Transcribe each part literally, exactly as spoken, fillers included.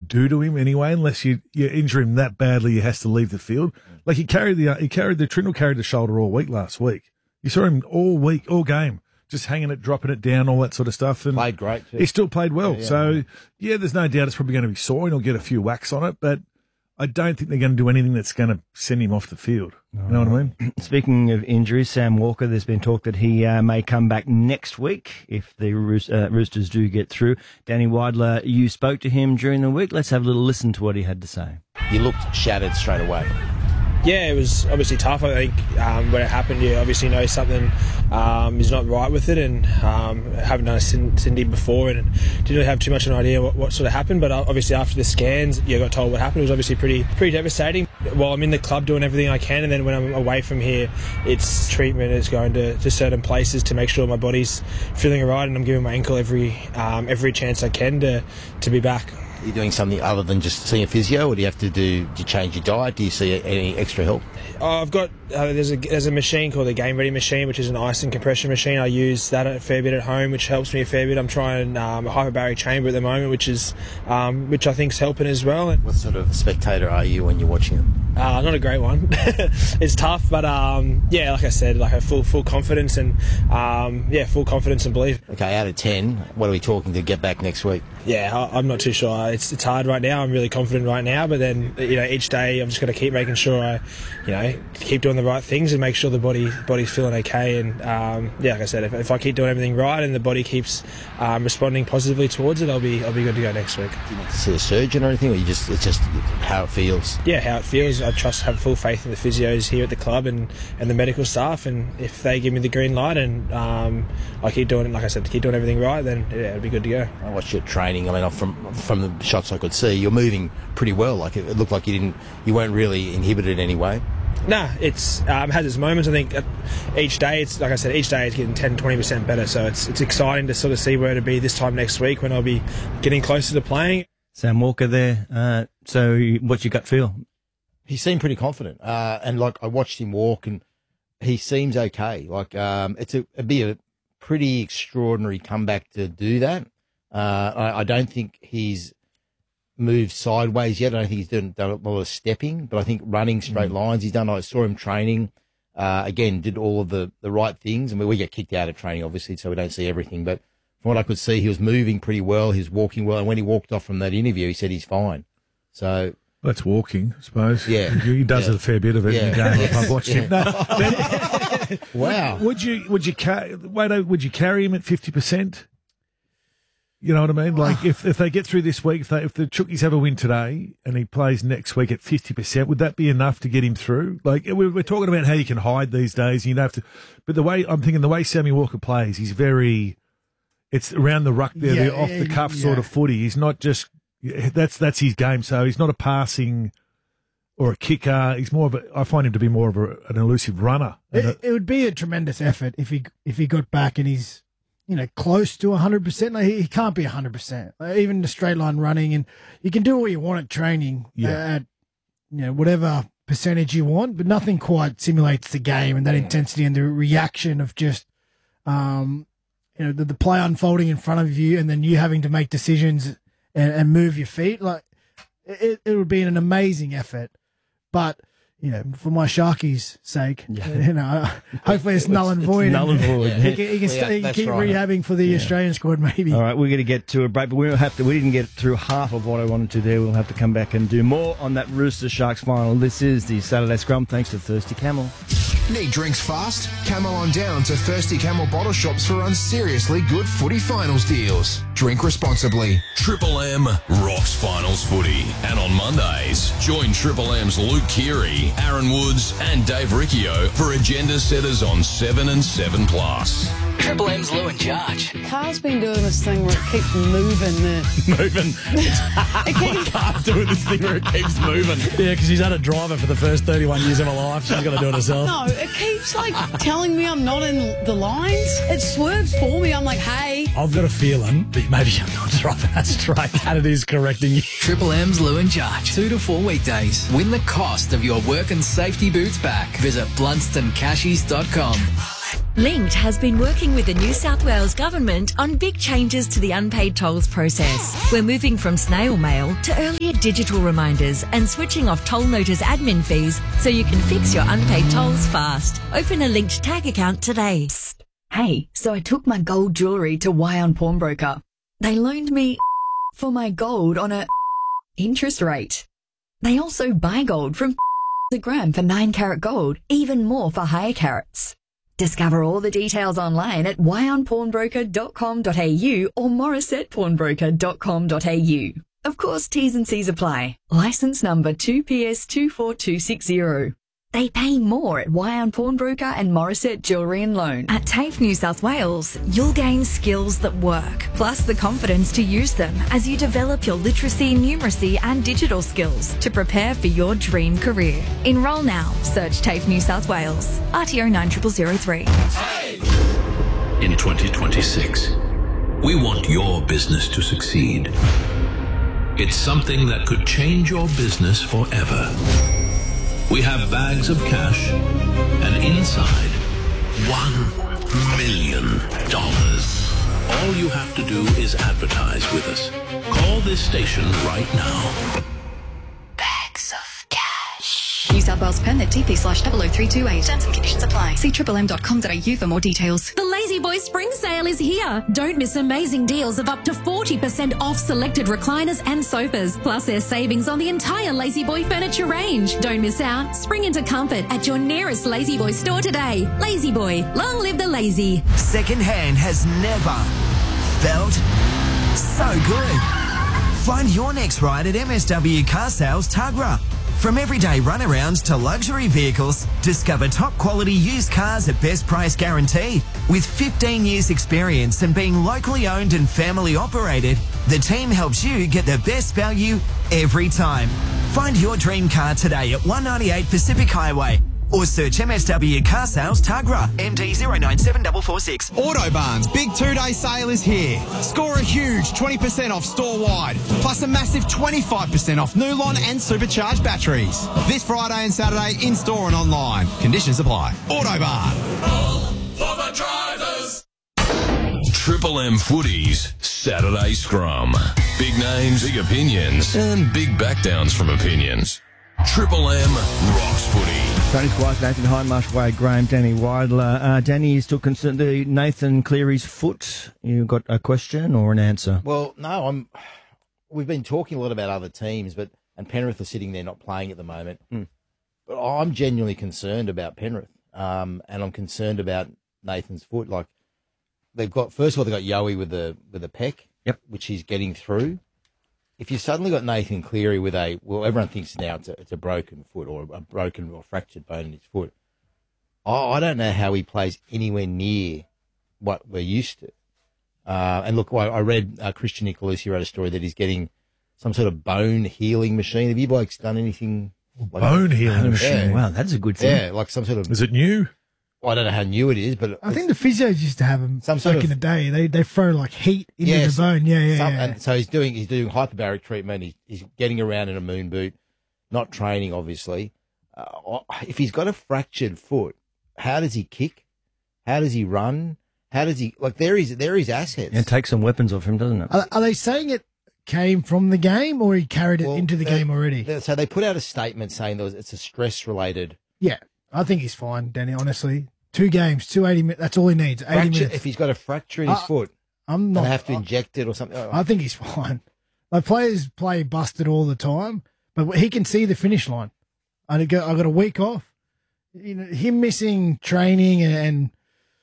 do to him anyway, unless you, you injure him that badly he has to leave the field. Like he carried the, he carried the, Trindle carried the shoulder all week last week. You saw him all week, all game, just hanging it, dropping it down, all that sort of stuff. And played great too. He still played well. Yeah, yeah. So, yeah, there's no doubt it's probably going to be sore and he'll get a few whacks on it, but I don't think they're going to do anything that's going to send him off the field. You know what I mean? Speaking of injuries, Sam Walker, there's been talk that he uh, may come back next week if the Roos- uh, Roosters do get through. Danny Weidler, you spoke to him during the week. Let's have a little listen to what he had to say. You looked shattered straight away. Yeah, it was obviously tough. I think um, when it happened, you obviously know something um, is not right with it, and um, haven't done a Cindy before, and didn't really have too much of an idea what, what sort of happened. But obviously after the scans, you got told what happened. It was obviously pretty pretty devastating. While I'm in the club doing everything I can, and then when I'm away from here, it's treatment. It's going to, to certain places to make sure my body's feeling alright, and I'm giving my ankle every um, every chance I can to to be back. Are you doing something other than just seeing a physio, or do you have to do, do you change your diet? Do you see any extra help? Oh, I've got, uh, there's a there's a machine called the Game Ready machine, which is an ice and compression machine. I use that a fair bit at home, which helps me a fair bit. I'm trying um, a hyperbaric chamber at the moment, which is um, which I think is helping as well. What sort of spectator are you when you're watching them? Uh, not a great one. It's tough, but um, yeah, like I said, like a full full confidence and um, yeah, full confidence and belief. Okay, out of ten, what are we talking to get back next week? Yeah, I, I'm not too sure. It's it's hard right now. I'm really confident right now, but then you know each day I'm just going to keep making sure I, you know, keep doing the right things and make sure the body body's feeling okay. And um, yeah, like I said, if, if I keep doing everything right and the body keeps um, responding positively towards it, I'll be I'll be good to go next week. Do you need to see a surgeon or anything, or you just it's just how it feels? Yeah, how it feels. I trust, have full faith in the physios here at the club and, and the medical staff, and if they give me the green light and um, I keep doing it, like I said, keep doing everything right, then yeah, it'll be good to go. I watched your training. I mean, from from the shots I could see, you're moving pretty well. Like it, it looked like you didn't, you weren't really inhibited in any way. Nah, it's um, has its moments. I think each day, it's like I said, each day it's getting ten, twenty percent better. So it's it's exciting to sort of see where to be this time next week when I'll be getting closer to playing. Sam Walker there. Uh, so what's your gut feel? He seemed pretty confident, uh, and like I watched him walk, and he seems okay. Like um, it's a, it'd be a pretty extraordinary comeback to do that. Uh, I, I don't think he's moved sideways yet. I don't think he's done, done a lot of stepping, but I think running straight mm. lines he's done. I saw him training. Uh, again, did all of the, the right things. I mean, we get kicked out of training, obviously, so we don't see everything. But from what I could see, he was moving pretty well. He was walking well. And when he walked off from that interview, he said he's fine. So that's walking, I suppose. Yeah. He does yeah. a fair bit of it yeah. in the game. If I've watched yeah. him. No, wow. Would you, would you, ca- wait, would you carry him at fifty percent? You know what I mean? Like, if, if they get through this week, if they, if the Chookies have a win today and he plays next week at fifty percent, would that be enough to get him through? Like, we're, we're talking about how you can hide these days. You don't have to, but the way, I'm thinking the way Sammy Walker plays, he's very, it's around the ruck there, Yeah, the off the cuff yeah. sort of footy. He's not just, that's, that's his game. So he's not a passing or a kicker. He's more of a, I find him to be more of a, an elusive runner. It, it would be a tremendous effort if he, if he got back and he's, you know, close to one hundred percent. Like, he, he can't be one hundred percent. Like, even the straight line running, and you can do what you want at training Yeah. at, you know, whatever percentage you want, but nothing quite simulates the game and that intensity and the reaction of just, um, you know, the, the play unfolding in front of you and then you having to make decisions and, and move your feet. Like, it, it would be an amazing effort, but, you know, for my Sharkies' sake, yeah. you know, hopefully it's null and void. It's null and void. He can, he can, Yeah, st- he can that's keep right. rehabbing for the Yeah. Australian squad, maybe. All right, we're going to get to a break, but we'll have to. We didn't get through half of what I wanted to there. We'll have to come back and do more on that Roosters Sharks final. This is the Saturday Scrum, thanks to Thirsty Camel. Need drinks fast? Camel on down to Thirsty Camel bottle shops for unseriously good footy finals deals. Drink responsibly. Triple M rocks finals footy. And on Mondays, join Triple M's Luke Keary, Aaron Woods and Dave Riccio for agenda setters on seven and seven plus. Triple M's Lou and Charge. Car's been doing this thing where it keeps moving. The, Moving. it keeps, Car's doing this thing where it keeps moving. Yeah, because she's had a driver for the first thirty-one years of her life. She's got to do it herself. no, it keeps like telling me I'm not in the lines. It swerves for me. I'm like, hey. I've got a feeling that maybe you're not driving that straight and it is correcting you. Triple M's Lou and Charge. Two to four weekdays. Win the cost of your work and safety boots back. Visit blunston cashies dot com. Linked has been working with the New South Wales Government on big changes to the unpaid tolls process. We're moving from snail mail to earlier digital reminders and switching off toll notice admin fees so you can fix your unpaid tolls fast. Open a Linked tag account today. Hey, so I took my gold jewellery to Wyon Pawnbroker. They loaned me for my gold on a interest rate. They also buy gold from the gram for nine carat gold, even more for higher carats. Discover all the details online at wyon pawnbroker dot com dot a u or morisset pawnbroker dot com dot a u. Of course, T's and C's apply. Licence number two P S two four two six zero. They pay more at Wyon Pawnbroker and Morisset Jewellery and Loan. At TAFE New South Wales, you'll gain skills that work, plus the confidence to use them as you develop your literacy, numeracy and digital skills to prepare for your dream career. Enrol now. Search TAFE New South Wales. R T O nine zero zero zero three. In twenty twenty-six, we want your business to succeed. It's something that could change your business forever. We have bags of cash, and inside, one million dollars. All you have to do is advertise with us. Call this station right now. Bags of cash. New South Wales permit T P slash double oh three two eight. Terms and conditions apply. See triple m dot com dot a u for more details. The Lazy Boy Spring Sale is here. Don't miss amazing deals of up to forty percent off selected recliners and sofas. Plus there's savings on the entire Lazy Boy furniture range. Don't miss out. Spring into comfort at your nearest Lazy Boy store today. Lazy Boy, long live the lazy. Second hand has never felt so good. Find your next ride at M S W Car Sales Tuggerah. From everyday runarounds to luxury vehicles, discover top quality used cars at best price guarantee. With fifteen years experience and being locally owned and family operated, the team helps you get the best value every time. Find your dream car today at one ninety-eight Pacific Highway or search M S W Car Sales Tuggerah, M D zero nine seven four four six. Autobarn's big two-day sale is here. Score a huge twenty percent off store-wide, plus a massive twenty-five percent off Nulon and supercharged batteries. This Friday and Saturday in-store and online. Conditions apply. Autobarn. For the drivers. Triple M Footy's Saturday Scrum. Big names, big opinions, and big backdowns from opinions. Triple M rocks footy. Tony Squires, Nathan Hindmarsh, Wade Graham, Danny Weidler. Uh, Danny is still concerned. The Nathan Cleary's foot. You got a question or an answer? Well, no, I'm. We've been talking a lot about other teams, but and Penrith are sitting there not playing at the moment. Mm. But I'm genuinely concerned about Penrith, um, and I'm concerned about Nathan's foot. Like they've got, first of all, they've got Yowie with the with a pec, yep, which he's getting through. If you've suddenly got Nathan Cleary with a, well, everyone thinks now it's a, it's a broken foot or a broken or fractured bone in his foot. I, I don't know how he plays anywhere near what we're used to. Uh, and look, I, I read uh, Christian Nicolosi wrote a story that he's getting some sort of bone healing machine. Have you blokes done anything? Like Bone that? healing machine. Yeah. Wow, that's a good thing. Yeah, like some sort of. Is it new? I don't know how new it is, but I think the physios used to have them Some back sort of- in the day. They they throw like heat into Yes. the bone. Yeah, yeah, Some- yeah. And so he's doing he's doing hyperbaric treatment. He's, he's getting around in a moon boot, not training, obviously. Uh, if he's got a fractured foot, how does he kick? How does he run? How does he like? There is there is assets. It takes some weapons off him, doesn't it? Are, are they saying it came from the game or he carried it Well, into the they- game already? they- So they put out a statement saying there was, it's a stress related. Yeah, I think he's fine, Danny. Honestly, two games, two eighty minutes. That's all he needs. Eighty Fracture, minutes. if he's got a fracture in his Uh, foot, I'm not. and they have to I- inject it or something. I think he's fine. Like players play busted all the time, but he can see the finish line. I got I got a week off. You know, him missing training and, and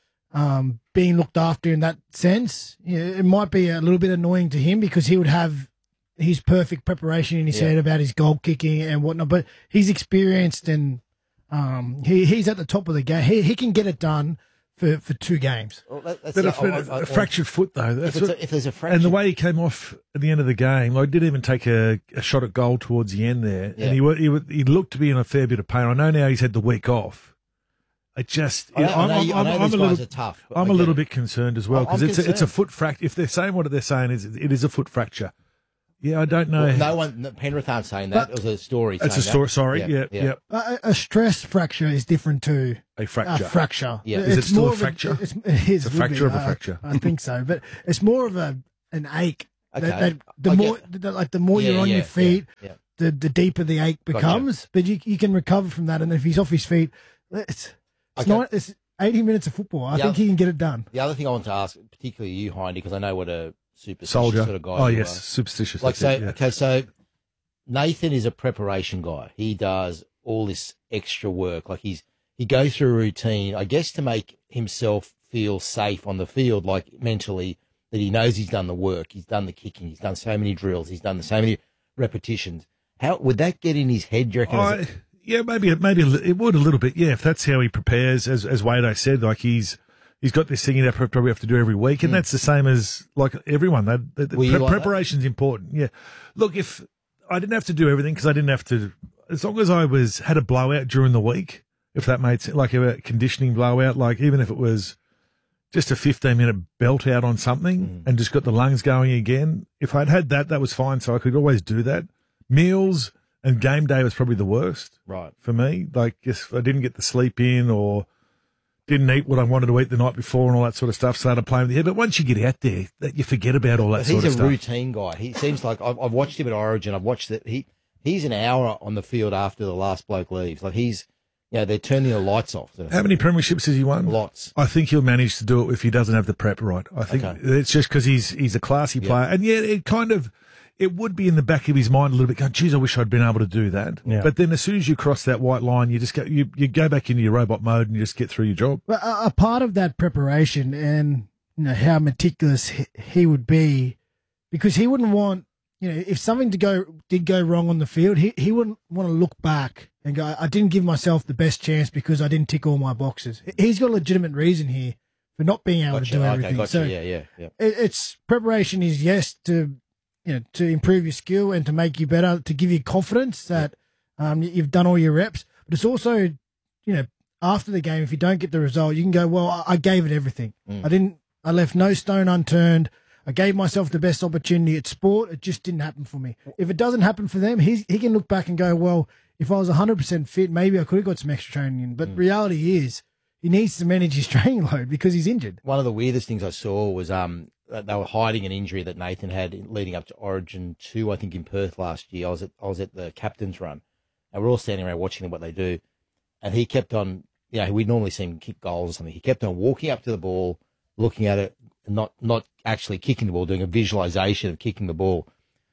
um, being looked after in that sense, you know, it might be a little bit annoying to him because he would have his perfect preparation in his Yeah. head about his goal kicking and whatnot. But he's experienced and um, he he's at the top of the game. He he can get it done for, for two games. Well, that- that's But the- a, I- I- a I- fractured foot, though. That's If, it's what- a, if there's a fracture, and the way he came off at the end of the game, I did even take a, a shot at goal towards the end there, Yeah. and he, wa- he wa- he looked to be in a fair bit of pain. I know now he's had the week off. I just, I know- I I'm, know you- I I'm, know I'm these a guys little, are tough, but I'm I a little get it. bit concerned as well I'm because it's a, it's a concerned. foot fracture. If they're saying what they're saying is, it is a foot fracture. Yeah, I don't know. Well, no one, no, Penrith aren't saying that. But- it was a story. That's a saying story. that. Sorry. Yeah, yeah. A, a stress fracture is different to A fracture. A fracture. Yeah. Is it It's still more a of fracture? it's, it is, It's a would fracture be. of a I- fracture. I think so, but it's more of a an ache. Okay. That, that the I more, get- the, like the more Yeah, you're on yeah, your feet, yeah, yeah. the the deeper the ache Gotcha. becomes. But you you can recover from that, and if he's off his feet, it's it's Okay. not it's eighty minutes of football. I Yeah. think he can get it done. The other thing I want to ask, particularly you, Hindy, because I know what a superstitious Soldier. sort of guy Oh, you yes. are. Superstitious. Like that's so, it, yeah. okay, so Nathan is a preparation guy. He does all this extra work. Like he's he goes through a routine, I guess, to make himself feel safe on the field, like mentally, that he knows he's done the work, he's done the kicking, he's done so many drills, he's done so many repetitions. How would that get in his head? Do you reckon? I, yeah, maybe maybe it would a little bit. Yeah, if that's how he prepares, as as Wade said, like he's he's got this thing that probably have to do every week, and Mm. that's the same as like everyone. That, that Were you pre- like that? preparation's important. Yeah, look, if I didn't have to do everything because I didn't have to, as long as I was had a blowout during the week, if that made sense, like a conditioning blowout, like even if it was just a fifteen minute belt out on something Mm. and just got the lungs going again. If I'd had that, that was fine. So I could always do that. Meals and game day was probably the worst Right. for me. Like if I didn't get the sleep in or didn't eat what I wanted to eat the night before and all that sort of stuff, started playing with the head. But once you get out there, that you forget about all that But sort he's of a stuff. routine guy. He seems like I've, I've watched him at Origin. I've watched that. He he's an hour on the field after the last bloke leaves. Like he's, you know, they're turning the lights off. How many premierships has he won? Lots. I think he'll manage to do it if he doesn't have the prep right. I think Okay. it's just because he's he's a classy Yeah. player, and yeah, it kind of it would be in the back of his mind a little bit. Going, geez, I wish I'd been able to do that. Yeah. But then as soon as you cross that white line, you just go you, you go back into your robot mode and you just get through your job. But a, a part of that preparation and you know how meticulous he, he would be, because he wouldn't want you know if something to go did go wrong on the field, he he wouldn't want to look back and go, I didn't give myself the best chance because I didn't tick all my boxes. He's got a legitimate reason here for not being able Gotcha. to do Okay, everything. gotcha. So Yeah, yeah, yeah. it, it's preparation is yes to you know to improve your skill and to make you better, to give you confidence that um, you've done all your reps, but it's also you know after the game, if you don't get the result, you can go, well, I, I gave it everything. Mm. I didn't. I left no stone unturned. I gave myself the best opportunity at sport. It just didn't happen for me. If it doesn't happen for them, he's, he can look back and go, well, if I was one hundred percent fit, maybe I could have got some extra training in. But reality is, he needs to manage his training load because he's injured. One of the weirdest things I saw was um that they were hiding an injury that Nathan had leading up to Origin two, I think, in Perth last year. I was at I was at the captain's run, and we're all standing around watching what they do, and he kept on. You know, we normally see him kick goals or something. He kept on walking up to the ball, looking at it, and not not actually kicking the ball, doing a visualization of kicking the ball.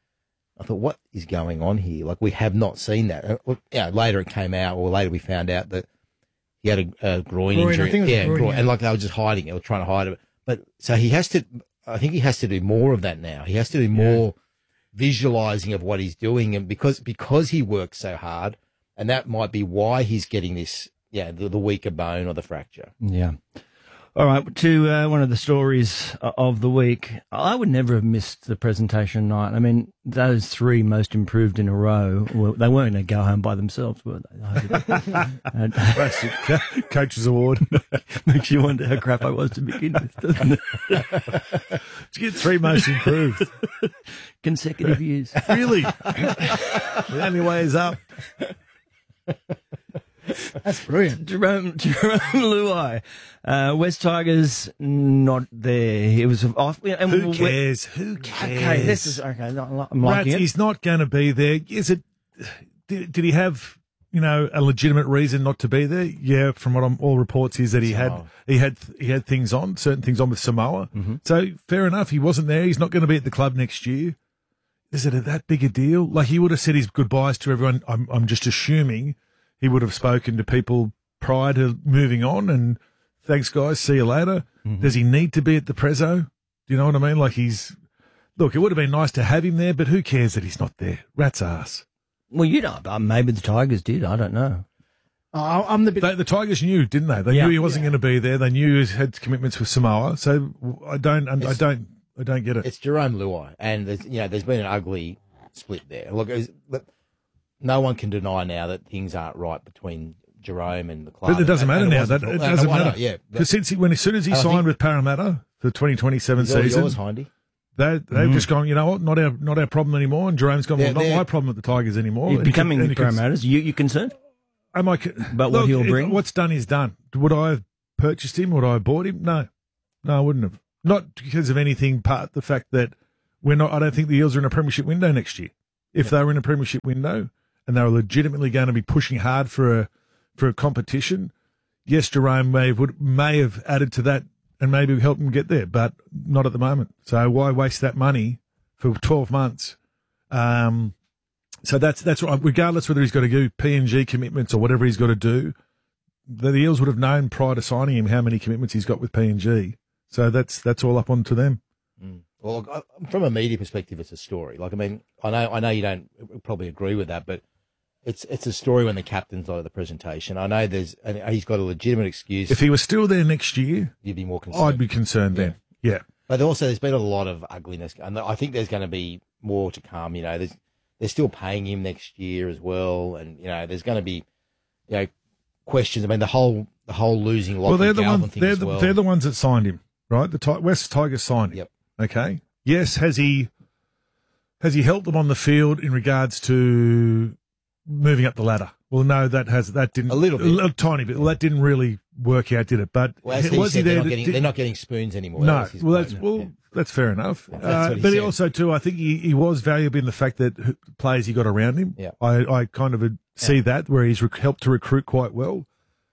I thought, what is going on here? Like, we have not seen that. Uh, well, yeah, later it came out, or later we found out that he had a, a groin, Groin, I injury. think it was yeah, groin, groin. yeah. And like they were just hiding it, or trying to hide it. But so he has to. I think he has to do more of that now. He has to do more visualizing of what he's doing, and because because he works so hard, and that might be why he's getting this. Yeah, the, the weaker bone or the fracture. Yeah. All right, to uh, one of the stories of the week. I would never have missed the presentation night. I mean, those three most improved in a row, well, they weren't going to go home by themselves, were they? That's a coach's award. Makes you wonder how crap I was to begin with, doesn't it? To get three most improved. Consecutive years. Really? The only way is up. That's brilliant. Jerome, Jerome Luai, uh, West Tigers not there. It was off. And Who we- cares? Who cares? Okay, this is okay. I'm Rats, liking it. he's not going to be there. Is it? Did, did he have, you know, a legitimate reason not to be there? Yeah, from what I'm, all reports is that he had Samoa. he had he had things on, certain things on with Samoa. Mm-hmm. So fair enough, he wasn't there. He's not going to be at the club next year. Is it a, that big a deal? Like he would have said his goodbyes to everyone. I'm I'm just assuming he would have spoken to people prior to moving on and thanks guys, see you later. Mm-hmm. Does he need to be at the Prezzo? Do you know what I mean? Like he's look, it would have been nice to have him there, but who cares that he's not there? Rat's ass. Well, you know, uh, maybe the Tigers did. I don't know. Uh, I'm the bit. They, the Tigers knew, didn't they? They Yeah. knew he wasn't going to be there. They knew he had commitments with Samoa. So I don't, I It's- don't, I don't get it. It's Jerome Luai, and there's, you know, there's been an ugly split there. Look, it's, look, no one can deny now that things aren't right between Jerome and the club. But it doesn't and- matter and now. wasn't That for- it and doesn't I know, matter. Yeah, Because since he, when as soon as he And I signed think- with Parramatta for the twenty twenty-seven Is all season, yours, Hindy? They, they've Mm. just gone, you know what, not our not our problem anymore. And Jerome's gone, well, They're- not they're- my problem at the Tigers anymore. He's And he can- becoming and he can- promoters. You you concerned? Am I, About what he'll it- bring? What's done is done. Would I have purchased him? Would I have bought him? No. No, I wouldn't have. Not because of anything, but the fact that we're not, I don't think the Eels are in a premiership window next year. If they were in a premiership window and they were legitimately going to be pushing hard for a for a competition, yes, Jerome may have, would, may have added to that and maybe helped them get there, but not at the moment. So why waste that money for twelve months? Um, so that's that's right. Regardless whether he's got to do P N G commitments or whatever he's got to do, the Eels would have known prior to signing him how many commitments he's got with P N G. So that's that's all up onto them. Mm. Well, I- from a media perspective, it's a story. Like, I mean, I know, I know you don't probably agree with that, but it's it's a story when the captain's not at the presentation. I know there's, and he's got a legitimate excuse. If he was still there next year, you'd be more concerned. I'd be concerned then. Yeah. But also, there's been a lot of ugliness, and I think there's going to be more to come. You know, there's they're still paying him next year as well, and you know, there's going to be, you know, questions. I mean, the whole the whole losing Well, they're Lachlan the Galvin ones. thing They're as the, well. they're the ones that signed him, right? The Ti- West Tigers signed him. Yep. Okay. Yes. Has he has he helped them on the field in regards to moving up the ladder? Well, no, that has that didn't A little bit. a, tiny bit. Well, that didn't really work out, did it? But Well, as was he he said, there? they're, not to- getting, did- they're not getting spoons anymore. That No, was his well, quote. that's well, that's fair enough. That's uh, what he but he said. also too, I think he, he was valuable in the fact that who- players he got around him. Yeah. I, I kind of uh, see that where he's rec- helped to recruit quite well.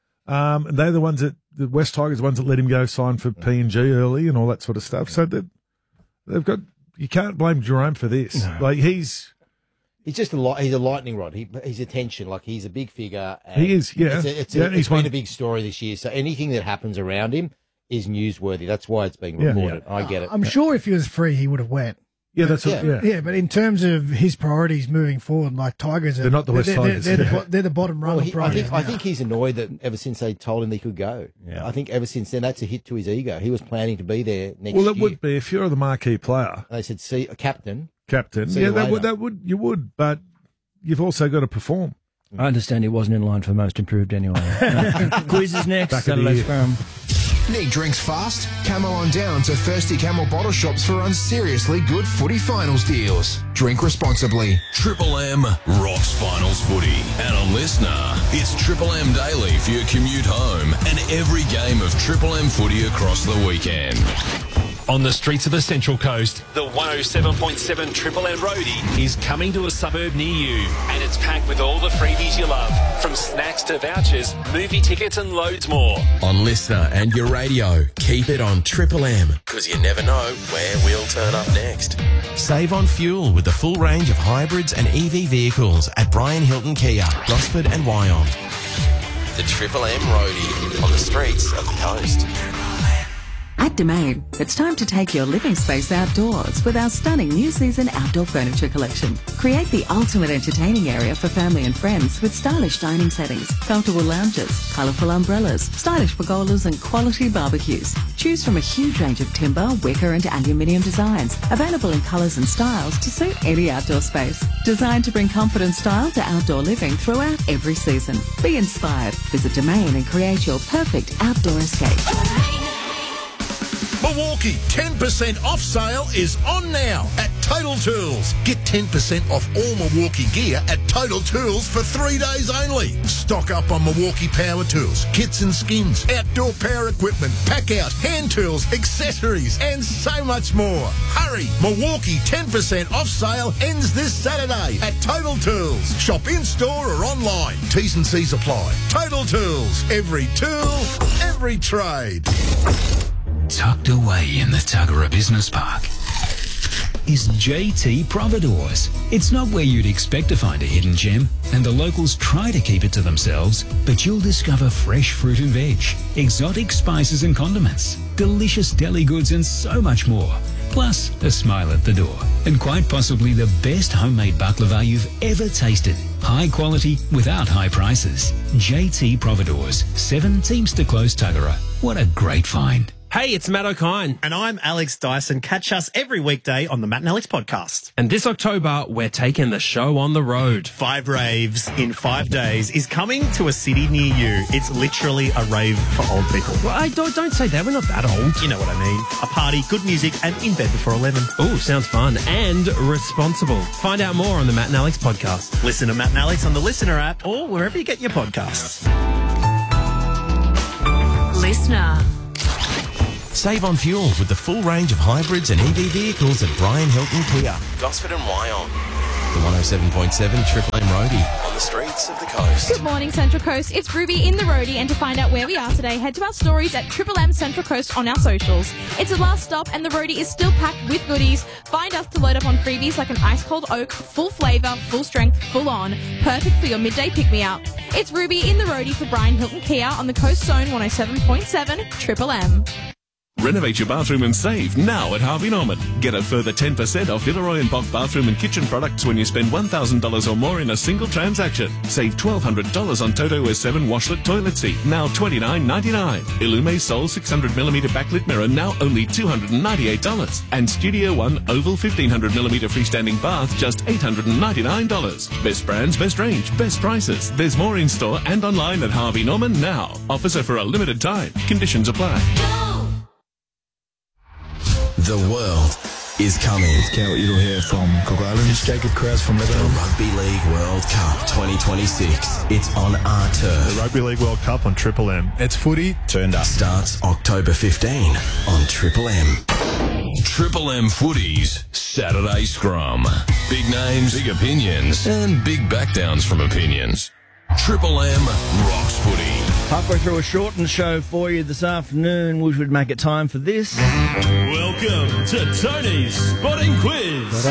Um, and they're the ones that the West Tigers, the ones that let him go sign for P and G early and all that sort of stuff. So they they've got you can't blame Jerome for this. Like he's. He's just a li- he's a lightning rod. He, he's attention, like he's a big figure. And He is, yeah. It's, a, it's, Yeah, a, he's it's been one- a big story this year. So anything that happens around him is newsworthy. That's why it's being Yeah. reported. I get it. I'm sure if he was free, he would have went. Yeah, that's Yeah. yeah. Yeah, but in terms of his priorities moving forward, like Tigers, are, They're not the West they're, Tigers. They're, they're, the, Yeah. bo- they're the bottom rung Well, of he, I priorities. think I now. think he's annoyed that ever since they told him he could go. Yeah. I think ever since then that's a hit to his ego. He was planning to be there next Well, it year. would be if you're the marquee player, And they said, "See, a captain." captain. See yeah, you that later. would that would you would, but you've also got to perform. I understand he wasn't in line for most improved anyway. Quiz is next. Back of the Saturday year. Scrum. Need drinks fast? Camel on down to Thirsty Camel bottle shops for unseriously good footy finals deals. Drink responsibly. Triple M rocks finals footy. And a listener, it's Triple M Daily for your commute home and every game of Triple M footy across the weekend. On the streets of the Central Coast, the one oh seven point seven Triple M Roadie is coming to a suburb near you. And it's packed with all the freebies you love, from snacks to vouchers, movie tickets and loads more. On Listener and your radio, keep it on Triple M, because you never know where we'll turn up next. Save on fuel with the full range of hybrids and E V vehicles at Brian Hilton Kia, Gosford and Wyong. The Triple M Roadie on the streets of the coast. At Domain, it's time to take your living space outdoors with our stunning new season outdoor furniture collection. Create the ultimate entertaining area for family and friends with stylish dining settings, comfortable lounges, colourful umbrellas, stylish pergolas and quality barbecues. Choose from a huge range of timber, wicker and aluminium designs, available in colours and styles to suit any outdoor space. Designed to bring comfort and style to outdoor living throughout every season. Be inspired. Visit Domain and create your perfect outdoor escape. Milwaukee ten percent off sale is on now at Total Tools. Get ten percent off all Milwaukee gear at Total Tools for three days only. Stock up on Milwaukee power tools, kits and skins, outdoor power equipment, pack out, hand tools, accessories, and so much more. Hurry! Milwaukee ten percent off sale ends this Saturday at Total Tools. Shop in-store or online. T's and C's apply. Total Tools. Every tool, every trade. Tucked away in the Tuggerah Business Park is J T Providores. It's not where you'd expect to find a hidden gem, and the locals try to keep it to themselves, but you'll discover fresh fruit and veg, exotic spices and condiments, delicious deli goods and so much more. Plus, a smile at the door, and quite possibly the best homemade baklava you've ever tasted. High quality without high prices. J T Providores, seven Teamster Close, Tuggerah. What a great find. Hey, it's Matt O'Kine. And I'm Alex Dyson. Catch us every weekday on the Matt and Alex podcast. And this October, we're taking the show on the road. Five Raves in five days is coming to a city near you. It's literally a rave for old people. Well, I don't, don't say that. We're not that old. You know what I mean. A party, good music, and in bed before eleven. Ooh, sounds fun and responsible. Find out more on the Matt and Alex podcast. Listen to Matt and Alex on the Listener app or wherever you get your podcasts. Listener. Save on fuel with the full range of hybrids and E V vehicles at Brian Hilton Kia, Gosford and Wyong. The one oh seven point seven Triple M Roadie on the streets of the coast. Good morning, Central Coast. It's Ruby in the Roadie, and to find out where we are today, head to our stories at Triple M Central Coast on our socials. It's the last stop, and the Roadie is still packed with goodies. Find us to load up on freebies like an ice-cold oak, full flavour, full strength, full on, perfect for your midday pick-me-up. It's Ruby in the Roadie for Brian Hilton Kia on the Coast Zone one oh seven point seven Triple M. Renovate your bathroom and save now at Harvey Norman. Get a further ten percent off Villeroy and Bock bathroom and kitchen products when you spend one thousand dollars or more in a single transaction. Save twelve hundred dollars on Toto S seven washlet toilet seat, now twenty-nine ninety-nine. Illume Sol six hundred millimeter backlit mirror, now only two hundred ninety-eight dollars. And Studio One Oval fifteen hundred millimeter freestanding bath, just eight hundred ninety-nine dollars. Best brands, best range, best prices. There's more in store and online at Harvey Norman now. Offers are for a limited time. Conditions apply. The world is coming. It's Cal Edel here from Cook Islands. It's Jacob Krause from Lebanon. The Rugby League World Cup twenty twenty-six. It's on our turf. The Rugby League World Cup on Triple M. It's footy turned up. Starts October fifteenth on Triple M. Triple M Footies Saturday Scrum. Big names, big opinions, and big backdowns from opinions. Triple M rocks footy. Halfway through a shortened show for you this afternoon, which would make it time for this. Welcome to Tony's Spotting Quiz.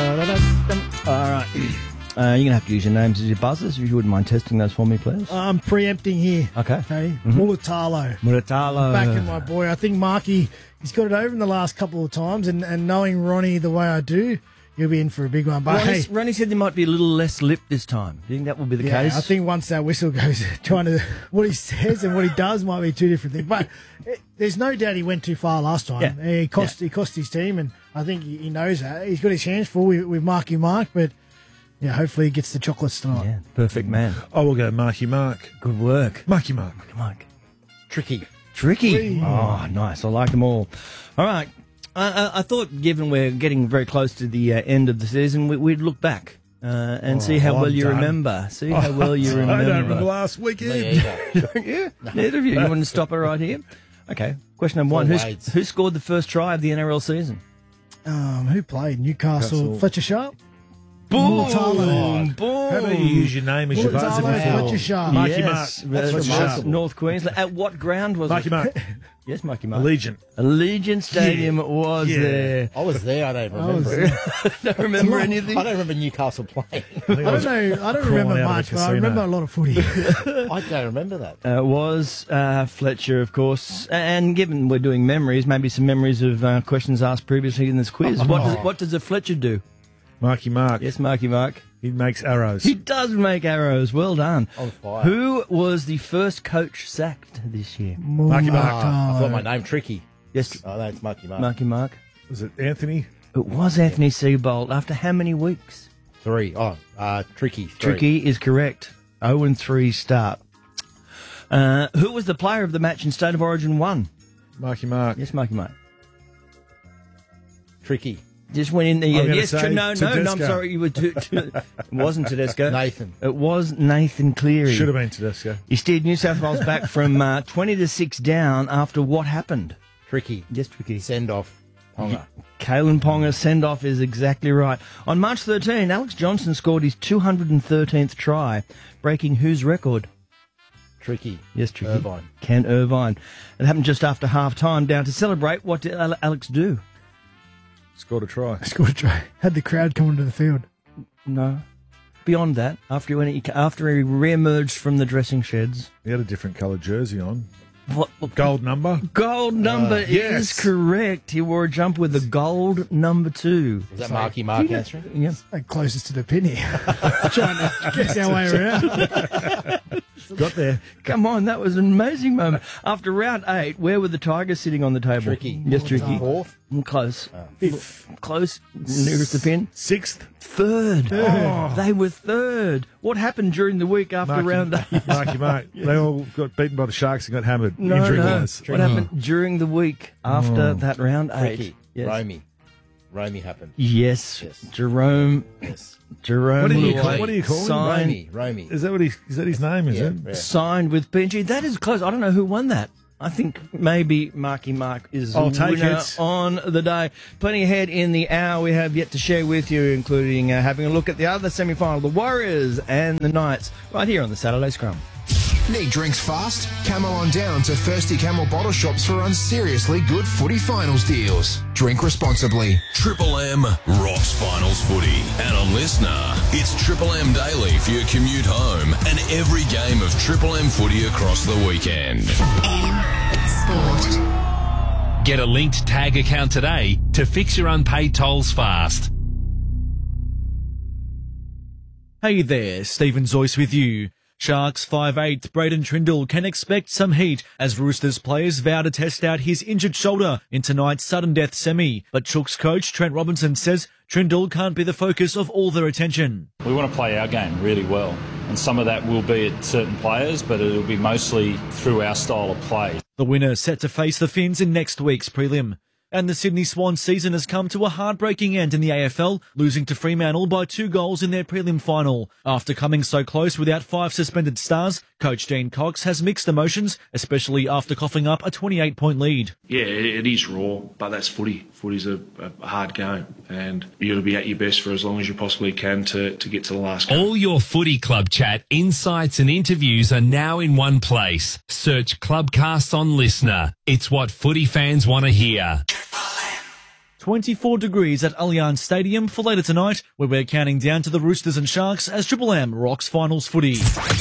All right. Uh, you're going to have to use your names as your buzzers. If you wouldn't mind testing those for me, please. I'm preempting here. Okay. Okay. Mhm. Mulatalo. Mulatalo. Backing my boy. I think Marky, he's got it over in the last couple of times, and, and knowing Ronnie the way I do, he'll be in for a big one. But Ronnie, hey, Ronnie said there might be a little less lip this time. Do you think that will be the yeah, case? I think once that whistle goes, trying to what he says and what he does might be two different things. But it, there's no doubt he went too far last time. Yeah. He cost Yeah. he cost his team, and I think he, he knows that. He's got his hands full with, with Marky Mark, but yeah, hopefully he gets the chocolates tonight. Yeah, perfect man. I will go Marky Mark. Good work. Marky Mark. Marky Mark. Tricky. Tricky. Oh, nice. I like them all. All right. I, I, I thought, given we're getting very close to the uh, end of the season, we, we'd look back uh, and Oh, see how I'm well you done. remember. See how well you remember. I don't remember last weekend. Don't you? Neither of you. You want to stop it right here? Okay. Question number one. Four Who's, Wades. who scored the first try of the N R L season? Um, who played Newcastle? Newcastle. Fletcher Sharp. Boom! Mulatalo. Boom! How about you use your name as your buzzer Mulatalo, before? Fletcher Sharp. Marky yes, Mark. uh, That's North- remarkable. North Queensland. At what ground was Marky it? Mark. Yes, Marky Mark. Allegiant. Allegiant Stadium Yeah. was Yeah. there. I was there. I don't I was remember. there. Don't remember anything. I don't remember Newcastle playing. I don't know. I don't crawling remember out of much, the but I casino. remember a lot of footy. I don't remember that. Uh, was uh, Fletcher, of course. And given we're doing memories, maybe some memories of uh, questions asked previously in this quiz. What does what does a Fletcher do? Marky Mark. Yes, Marky Mark. He makes arrows. He does make arrows. Well done. On fire. Who was the first coach sacked this year? Marky Mark. Ah, I thought my name tricky. Yes, Oh, no, it's Marky Mark. Marky Mark. Was it Anthony? It was Anthony Seabold. After how many weeks? Three. Oh, uh, tricky. Three. Tricky is correct. oh and three start. Uh, who was the player of the match in State of Origin one? Marky Mark. Yes, Marky Mark. Tricky. Just went in there. I'm Yeah. gonna Yes, say no, no, no, I'm Tedesco. sorry. You were too, too, it wasn't Tedesco. Nathan. It was Nathan Cleary. Should have been Tedesco. He steered New South Wales back from uh, twenty to six down after what happened? Tricky. Yes, Tricky. Send off. Ponga. Kalen Ponga send-off is exactly right. On March thirteenth, Alex Johnson scored his two hundred thirteenth try, breaking whose record? Tricky. Yes, Tricky. Irvine. Ken Irvine. It happened just after half-time. Down to celebrate, what did Ale- Alex do? Scored a try. Scored a try. Had the crowd come onto the field. No. Beyond that, after he, went, after he re-emerged from the dressing sheds. He had a different coloured jersey on. What, what Gold number. Gold number Uh, is yes. correct. He wore a jumper with the gold number two. Was that Marky Mark Do you know- answering? Yeah. Like closest to the pin here. Trying to guess our way around. Got there. Come on, that was an amazing moment. After round eight, where were the Tigers sitting on the table? Tricky. Yes, tricky. Fourth. Mm, Close. Oh. Fifth. Close. Nearest the pin. Sixth. Third. Oh. They were third. What happened during the week after Marky, round eight? Marky, Mark. They all got beaten by the Sharks and got hammered. No, injury no. wise. What happened during the week after Oh. that round eight? Tricky. Yes. Romy. Romy happened. Yes. Yes. Jerome. Yes. Jerome. What do you Luai call? What do you call him? signed, Romy. Romy. Is that what he? Is that his name? Is Yeah, it? yeah. Signed with P N G. That is close. I don't know who won that. I think maybe Marky Mark is I'll the take winner it. on the day. Plenty ahead in the hour we have yet to share with you, including uh, having a look at the other semi-final, the Warriors and the Knights, right here on the Saturday Scrum. Need drinks fast? Camel on down to Thirsty Camel bottle shops for unseriously good footy finals deals. Drink responsibly. Triple M rocks finals footy. And a listener, it's Triple M Daily for your commute home and every game of Triple M footy across the weekend. Sport. Get a linked tag account today to fix your unpaid tolls fast. Hey there, Stephen Zoyce with you. Sharks five eight Braden Trindle can expect some heat as Roosters players vow to test out his injured shoulder in tonight's sudden death semi. But Chooks coach Trent Robinson says Trindle can't be the focus of all their attention. We want to play our game really well, and some of that will be at certain players, but it'll be mostly through our style of play. The winner set to face the Finns in next week's prelim. And the Sydney Swans season has come to a heartbreaking end in the A F L, losing to Fremantle by two goals in their prelim final. After coming so close without five suspended stars, coach Dean Cox has mixed emotions, especially after coughing up a twenty-eight point lead. Yeah, it, it is raw, but that's footy. Footy's a, a hard game, and you've got to be at your best for as long as you possibly can to, to get to the last game. All your footy club chat, insights and interviews are now in one place. Search Clubcast on Listener. It's what footy fans want to hear. twenty-four degrees at Allianz Stadium for later tonight, where we're counting down to the Roosters and Sharks as Triple M rocks finals footy.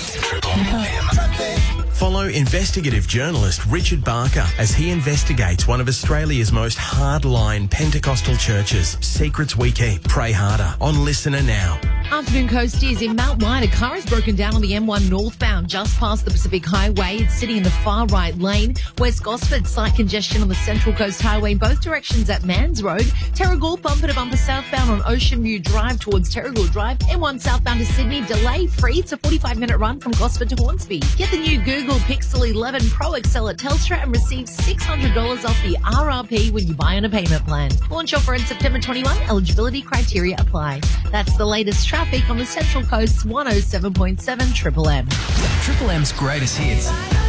Follow investigative journalist Richard Barker as he investigates one of Australia's most hardline Pentecostal churches. Secrets we keep, pray harder. On Listener now. Afternoon coasties in Mount Wide. A car is broken down on the M one northbound just past the Pacific Highway. It's sitting in the far right lane. West Gosford, slight congestion on the Central Coast Highway in both directions at Mans Road. Terrigal, bumper to bumper southbound on Ocean View Drive towards Terrigal Drive. M one southbound to Sydney, delay free. It's a forty-five minute run from Gosford to Hornsby. Get the new Google Pixel eleven Pro X L at Telstra and receive six hundred dollars off the R R P when you buy on a payment plan. Launch offer in September twenty-first. Eligibility criteria apply. That's the latest traffic on the Central Coast's one oh seven point seven Triple M. Triple M's greatest hits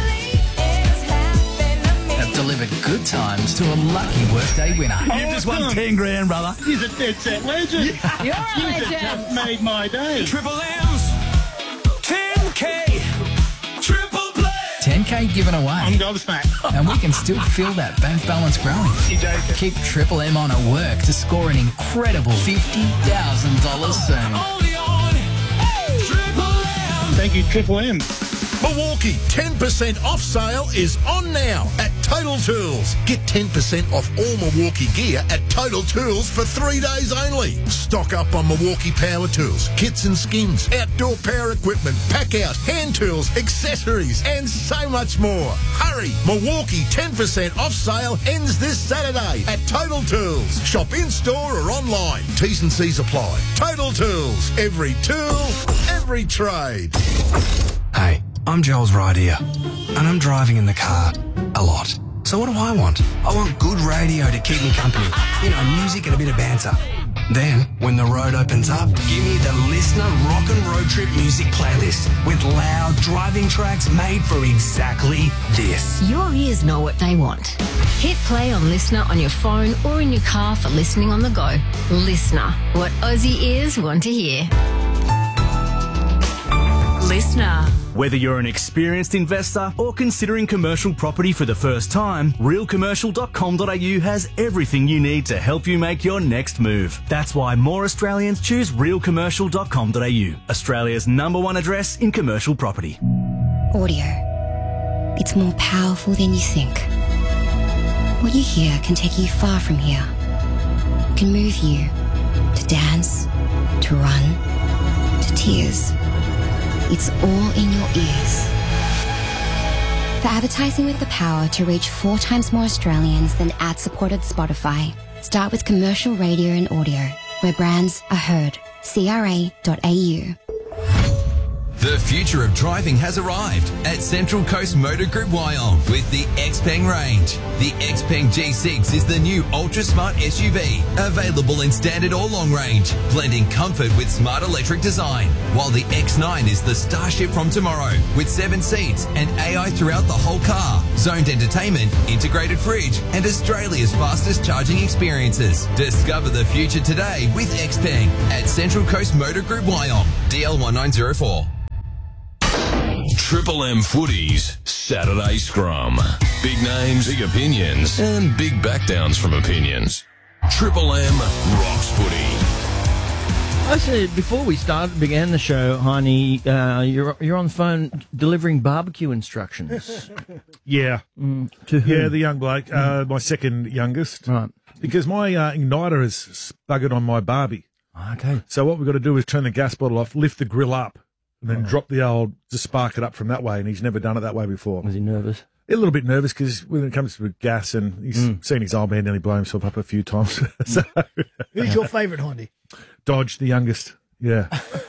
have delivered good times to a lucky workday winner. You've just won ten grand, brother. He's a dead set legend. You're a You legend. just made my day. Triple M's ten K Triple Play. ten K given away. I'm gobsmacked. And we can still feel that bank balance growing. Keep Triple M on at work to score an incredible fifty thousand dollars soon. Thank you, Triple M. Milwaukee ten percent off sale is on now at Total Tools. Get ten percent off all Milwaukee gear at Total Tools for three days only. Stock up on Milwaukee power tools, kits and skins, outdoor power equipment, pack out, hand tools, accessories, and so much more. Hurry! Milwaukee ten percent off sale ends this Saturday at Total Tools. Shop in store or online. T's and C's apply. Total Tools. Every tool, every trade. Hey, I'm Joel's ride here, and I'm driving in the car a lot. So what do I want? I want good radio to keep me company. You know, music and a bit of banter. Then, when the road opens up, give me the Listener Rock and Road Trip music playlist with loud driving tracks made for exactly this. Your ears know what they want. Hit play on Listener on your phone or in your car for listening on the go. Listener, what Aussie ears want to hear. Listener. Whether you're an experienced investor or considering commercial property for the first time, real commercial dot com dot a u has everything you need to help you make your next move. That's why more Australians choose real commercial dot com dot a u, Australia's number one address in commercial property. Audio. It's more powerful than you think. What you hear can take you far from here. Can move you to dance, to run, to tears. It's all in your ears. For advertising with the power to reach four times more Australians than ad-supported Spotify, start with commercial radio and audio, where brands are heard. C R A dot A U. The future of driving has arrived at Central Coast Motor Group Wyong with the Xpeng range. The Xpeng G six is the new ultra-smart S U V, available in standard or long range, blending comfort with smart electric design, while the X nine is the starship from tomorrow with seven seats and A I throughout the whole car, zoned entertainment, integrated fridge, and Australia's fastest charging experiences. Discover the future today with Xpeng at Central Coast Motor Group Wyong, D L one nine zero four. Triple M Footy's Saturday Scrum. Big names, big opinions, and big backdowns from opinions. Triple M rocks footy. I said before we started, began the show, Heine, uh, you're you're on the phone delivering barbecue instructions. Yeah. Mm, to who? Yeah, the young bloke, uh, my second youngest. Right. Because my uh, igniter has buggered on my Barbie. Okay. So what we've got to do is turn the gas bottle off, lift the grill up, and then drop the old, just spark it up from that way, and he's never done it that way before. Was he nervous? A little bit nervous because when it comes to gas, and he's Mm. seen his old man nearly blow himself up a few times. so, Who's your favourite, Hondy? Dodge, the youngest. Yeah.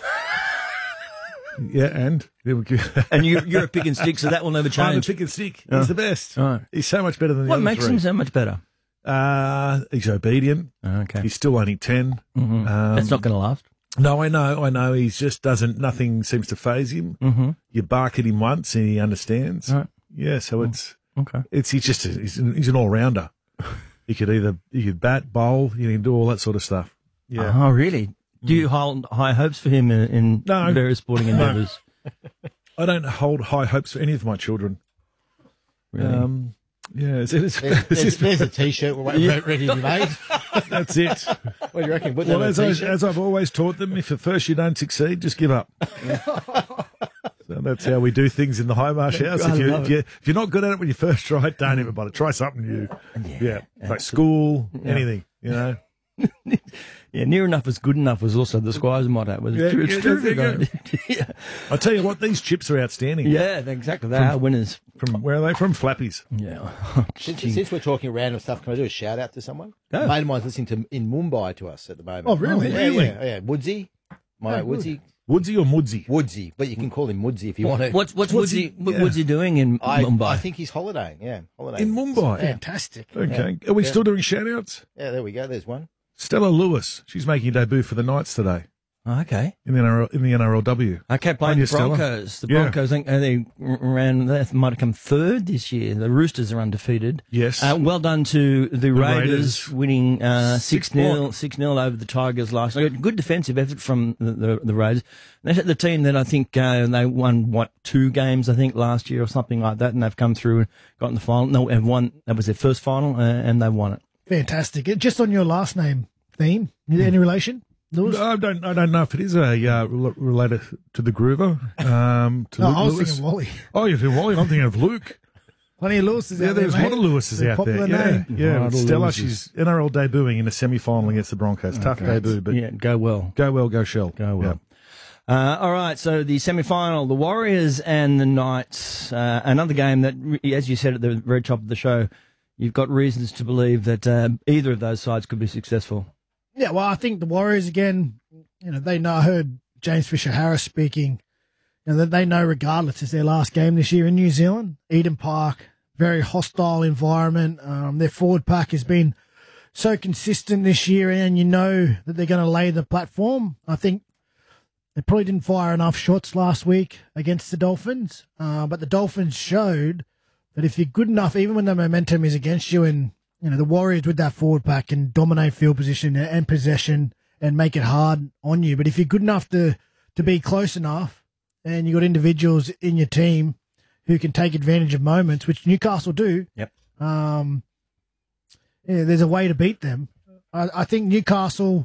yeah, and? And you, you're a pick and stick, so that will never change. I'm a pick and stick. Oh. He's the best. Right. He's so much better than the What other makes three. him so much better? Uh, he's obedient. Okay. He's still only ten. Mhm. Um, That's not going to last. No, I know, I know. He just doesn't, nothing seems to faze him. Mm-hmm. You bark at him once and he understands. Right. Yeah, so it's, Okay. it's, he's just, a, he's, an, he's an all-rounder. He could either, he could bat, bowl, he can do all that sort of stuff. Yeah. Oh, really? Do you hold high hopes for him in, in No. various sporting No. endeavours? I don't hold high hopes for any of my children. Really? Um, yeah, it's, it's, There's, there's, there's a T-shirt ready ready to be made. That's it. What do you reckon? Put that Well, on a as, I, T-shirt? as I've always taught them, if at first you don't succeed, just give up. So that's how we do things in the High Marsh house. I If, you, love if, you, if you're not good at it when you first try it, don't even bother. Try something new. Yeah, like school, Yeah. anything, you know. Yeah, near enough is good enough was also the Squire's motto. It was Yeah, true, it's yeah, true. there you go. yeah. I tell you what, these chips are outstanding. yeah, exactly. They From- are winners. From where are they from? Flappies. Yeah. Since, since we're talking random stuff, can I do a shout out to someone? Go. A mate of mine's listening to in Mumbai to us at the moment. Oh, really? Yeah, Really? yeah, yeah. Woodsy, my Oh, Woodsy, Woodsy or Moodsy? Woodsy, but you can call him Woodsy if you want to. What's what's What's Woodsy, he- what- yeah. what's he doing in I, Mumbai? I think he's holidaying. Yeah, holidaying In Mumbai. Fantastic. Okay. Yeah. Are we Yeah. still doing shout-outs? Yeah, there we go. There's one. Stella Lewis. She's making a debut for the Knights today Oh, okay. in the N R L, in the N R L W. Okay, playing On the you, Stella. Broncos. The Yeah. Broncos, I think uh, they ran, they might have come third this year. The Roosters are undefeated. Yes. Uh, well done to the, Raiders, Raiders. winning uh, Six six nil what? six nil over the Tigers last night. Good defensive effort from the, the, the Raiders. They're the team that I think uh, they won, what, two games, I think, last year or something like that, and they've come through and got in the final. No, have won. That was their first final, uh, and they won it. Fantastic. Uh, Just on your last name theme, is there any relation, Lewis? I don't. I don't know if it is a uh, rel- related to the Groover. Um, to No, Luke I was Lewis. thinking Wally. Oh, you're thinking Wally. I'm thinking of Luke. Plenty of Lewises Yeah, out there, there's a lot mate. of Lewises They're a out there. popular Yeah, name. yeah. Lot of Stella, Lewises. she's N R L debuting in a semi-final against the Broncos. Tough Okay. debut, but Yeah, go well. go well, go Shell. Go well. Uh, all right, so the semi-final, the Warriors and the Knights, uh, another game that, re- as you said at the very top of the show, you've got reasons to believe that uh, either of those sides could be successful. Yeah, well, I think the Warriors again. You know, they know. I heard James Fisher Harris speaking. You know, that they know regardless it's their last game this year in New Zealand, Eden Park, very hostile environment. Um, their forward pack has been so consistent this year, and you know that they're going to lay the platform. I think they probably didn't fire enough shots last week against the Dolphins, uh, but the Dolphins showed that if you're good enough, even when the momentum is against you, and you know the Warriors with that forward pack can dominate field position and possession and make it hard on you. But if you're good enough to to be close enough, and you got individuals in your team who can take advantage of moments, which Newcastle do, Yep. um, yeah, there's a way to beat them. I, I think Newcastle,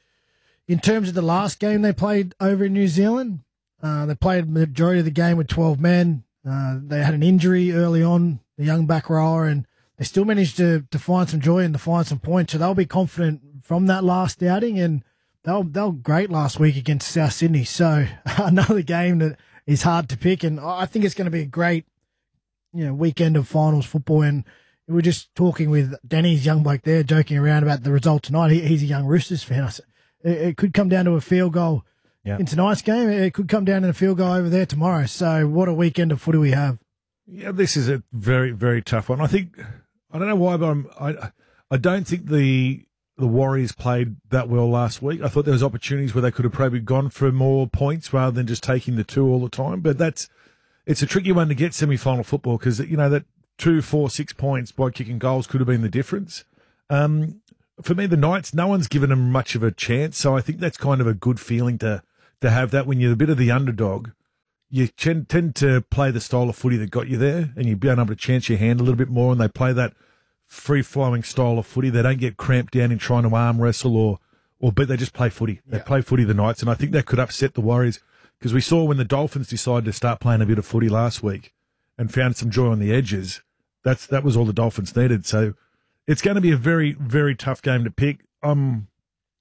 in terms of the last game they played over in New Zealand, uh, they played the majority of the game with twelve men. Uh, they had an injury early on, the young back rower, and they still managed to to find some joy and to find some points. So they'll be confident from that last outing, and they were, they were great last week against South Sydney. So another game that is hard to pick, and I think it's going to be a great you know, weekend of finals football, and we were just talking with Danny's young bloke there, joking around about the result tonight. He, he's a young Roosters fan. I said, it, it could come down to a field goal yeah. in tonight's game. It could come down to a field goal over there tomorrow. So what a weekend of footy we have. Yeah, this is a very, very tough one. I think, I don't know why, but I'm, I I don't think the the Warriors played that well last week. I thought there was opportunities where they could have probably gone for more points rather than just taking the two all the time. But that's it's a tricky one to get semi-final football because, you know, that two, four, six points by kicking goals could have been the difference. Um, for me, the Knights, no one's given them much of a chance. So I think that's kind of a good feeling to, to have that when you're a bit of the underdog. You tend, tend to play the style of footy that got you there and you've been able to chance your hand a little bit more, and they play that free-flowing style of footy. They don't get cramped down in trying to arm wrestle or, or but they just play footy. They yeah. play footy the Knights, and I think that could upset the Warriors because we saw when the Dolphins decided to start playing a bit of footy last week and found some joy on the edges, that's that was all the Dolphins needed. So it's going to be a very, very tough game to pick. Um,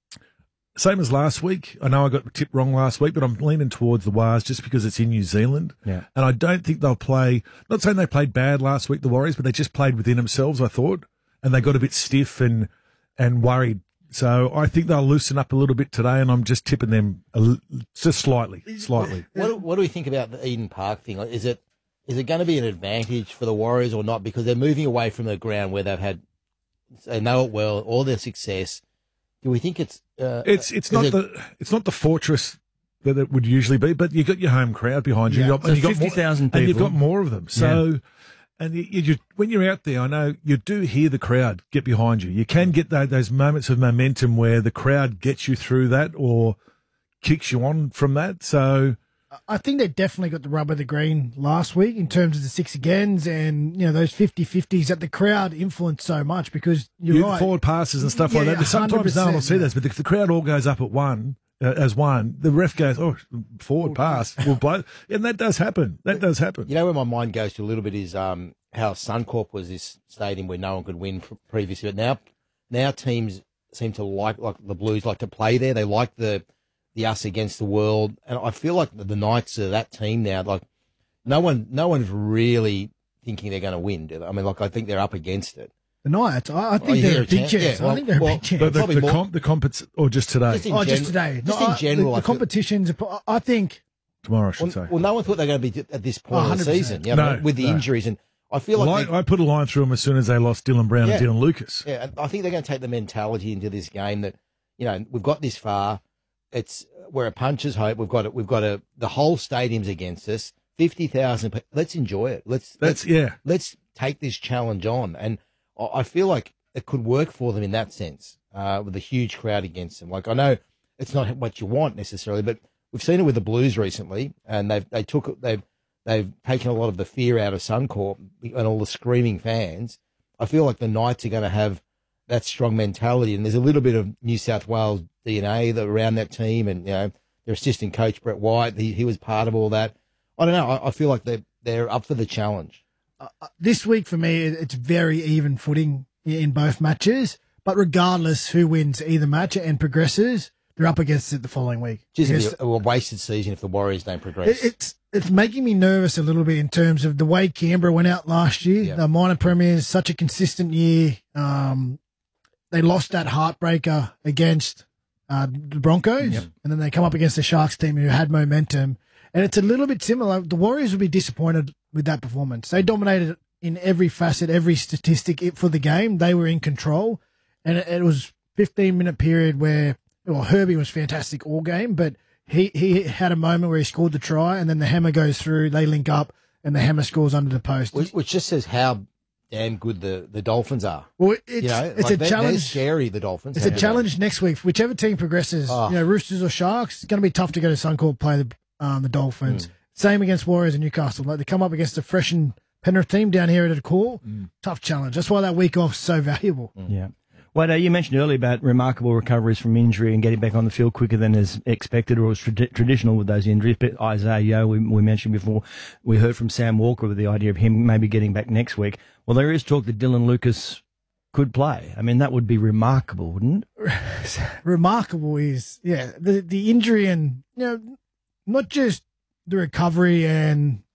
same as last week. I know I got the tip wrong last week, but I'm leaning towards the Wars just because it's in New Zealand. Yeah. And I don't think they'll play, not saying they played bad last week, the Warriors, but they just played within themselves, I thought, and they got a bit stiff and, and worried. So I think they'll loosen up a little bit today, and I'm just tipping them a, just slightly, slightly. What, what do we think about the Eden Park thing? Is it is it going to be an advantage for the Warriors or not? Because they're moving away from the ground where they've had, they know it well, all their success. Do we think it's uh, it's it's not it, the it's not the fortress that it would usually be, but you got your home crowd behind you, yeah, you got, so and you fifty thousand people, and you've got more of them. So, yeah. and you, you, when you're out there, I know you do hear the crowd get behind you. You can get those, those moments of momentum where the crowd gets you through that or kicks you on from that. So, I think they definitely got the rub of the green last week in terms of the six agains and, you know, those fifty-fifties that the crowd influenced so much because you're you, right. Forward passes and stuff yeah, like that. But sometimes no one will see yeah. those, but if the crowd all goes up at one, uh, as one, the ref goes, oh, forward pass. We'll blow. And that does happen. That does happen. You know where my mind goes to a little bit is um, how Suncorp was this stadium where no one could win previously. But now, now teams seem to like, like the Blues like to play there. They like the, the us against the world, and I feel like the Knights are that team now. Like no one, no one's really thinking they're going to win. Do they? I mean, like I think they're up against it. The Knights, I, I think oh, they're a big chance. Yeah, well, I think they're well, a big chance. But the, Probably the, more. comp, the compets, or just today? Just in oh, gen- just today. Just no, in general, the, I the feel- competitions. I think Tomorrow, I should well, say. well, no one thought they were going to be at this point Oh, of the one hundred season. percent. Yeah, No, but with the no. injuries, and I feel Well, like I, I put a line through them as soon as they lost Dylan Brown Yeah. and Dylan Lucas. Yeah, and I think they're going to take the mentality into this game that, you know, we've got this far. It's we're a puncher's hope. We've got it. We've got a the whole stadium's against us. Fifty thousand. Let's enjoy it. Let's That's let's, yeah. Let's take this challenge on, and I I feel like it could work for them in that sense uh, with a huge crowd against them. Like I know it's not what you want necessarily, but we've seen it with the Blues recently, and they've they took they've they've taken a lot of the fear out of Suncorp and all the screaming fans. I feel like the Knights are going to have that strong mentality, and there's a little bit of New South Wales D N A that around that team, and you know their assistant coach Brett White, he, he was part of all that. I don't know. I, I feel like they they're up for the challenge. uh, this week for me, it's very even footing in both matches. But regardless who wins either match and progresses, they're up against it the following week. Just Because a, a wasted season if the Warriors don't progress. it- it's it's making me nervous a little bit in terms of the way Canberra went out last year. Yeah. The minor premiers, such a consistent year. Um, they lost that heartbreaker against uh, the Broncos, Yep. and then they come up against the Sharks team who had momentum. And it's a little bit similar. The Warriors would be disappointed with that performance. They dominated in every facet, every statistic for the game. They were in control, and it, it was fifteen minute period where well Herbie was fantastic all game, but he he had a moment where he scored the try, and then the hammer goes through. They link up, and the hammer scores under the post. which, which just says how damn good the, the Dolphins are. Well, it's You know, it's like a they're, challenge. They're scary, the Dolphins. It's a challenge next week. Whichever team progresses, Oh. you know, Roosters or Sharks, it's going to be tough to go to Suncorp play the um, the Dolphins. Mm. Same against Warriors and Newcastle. Like they come up against a freshened Penrith team down here at a core. Mm. Tough challenge. That's why that week off is so valuable. Yeah. Well, uh, you mentioned earlier about remarkable recoveries from injury and getting back on the field quicker than is expected or is trad- traditional with those injuries. But Isaiah Yeo, we, we mentioned before, we heard from Sam Walker with the idea of him maybe getting back next week. Well, there is talk that Dylan Lucas could play. I mean, that would be remarkable, wouldn't it? Remarkable is, yeah, the the injury and, you know, not just the recovery and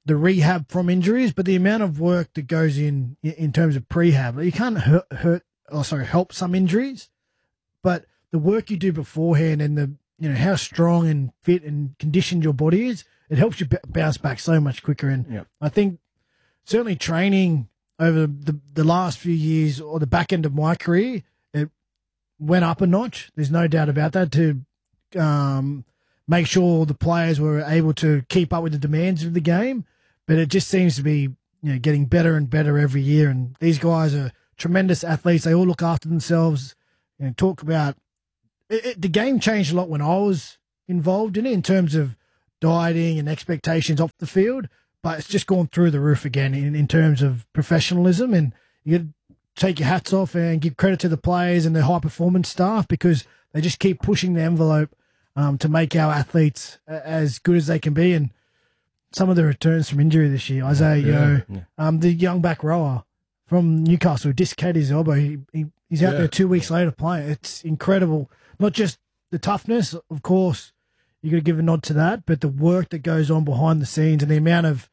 the rehab from injuries, but the amount of work that goes in in terms of prehab, you can't hurt, hurt oh, sorry, help some injuries, but the work you do beforehand and the, you know, how strong and fit and conditioned your body is, it helps you b- bounce back so much quicker. And Yep. I think certainly training over the, the last few years or the back end of my career, it went up a notch. There's no doubt about that, to um, make sure the players were able to keep up with the demands of the game. But it just seems to be, you know, getting better and better every year. And these guys are tremendous athletes. They all look after themselves. You know, talk about it, it, the game changed a lot when I was involved in it in terms of dieting and expectations off the field. But it's just gone through the roof again in, in terms of professionalism. And you got to take your hats off and give credit to the players and the high performance staff, because they just keep pushing the envelope um, to make our athletes a- as good as they can be. And some of the returns from injury this year, Isaiah Yeo, Yeah. um, the young back rower from Newcastle who dislocated his elbow, he, he, he's out Yeah. there two weeks later playing. It's incredible. Not just the toughness, of course, you got to give a nod to that, but the work that goes on behind the scenes and the amount of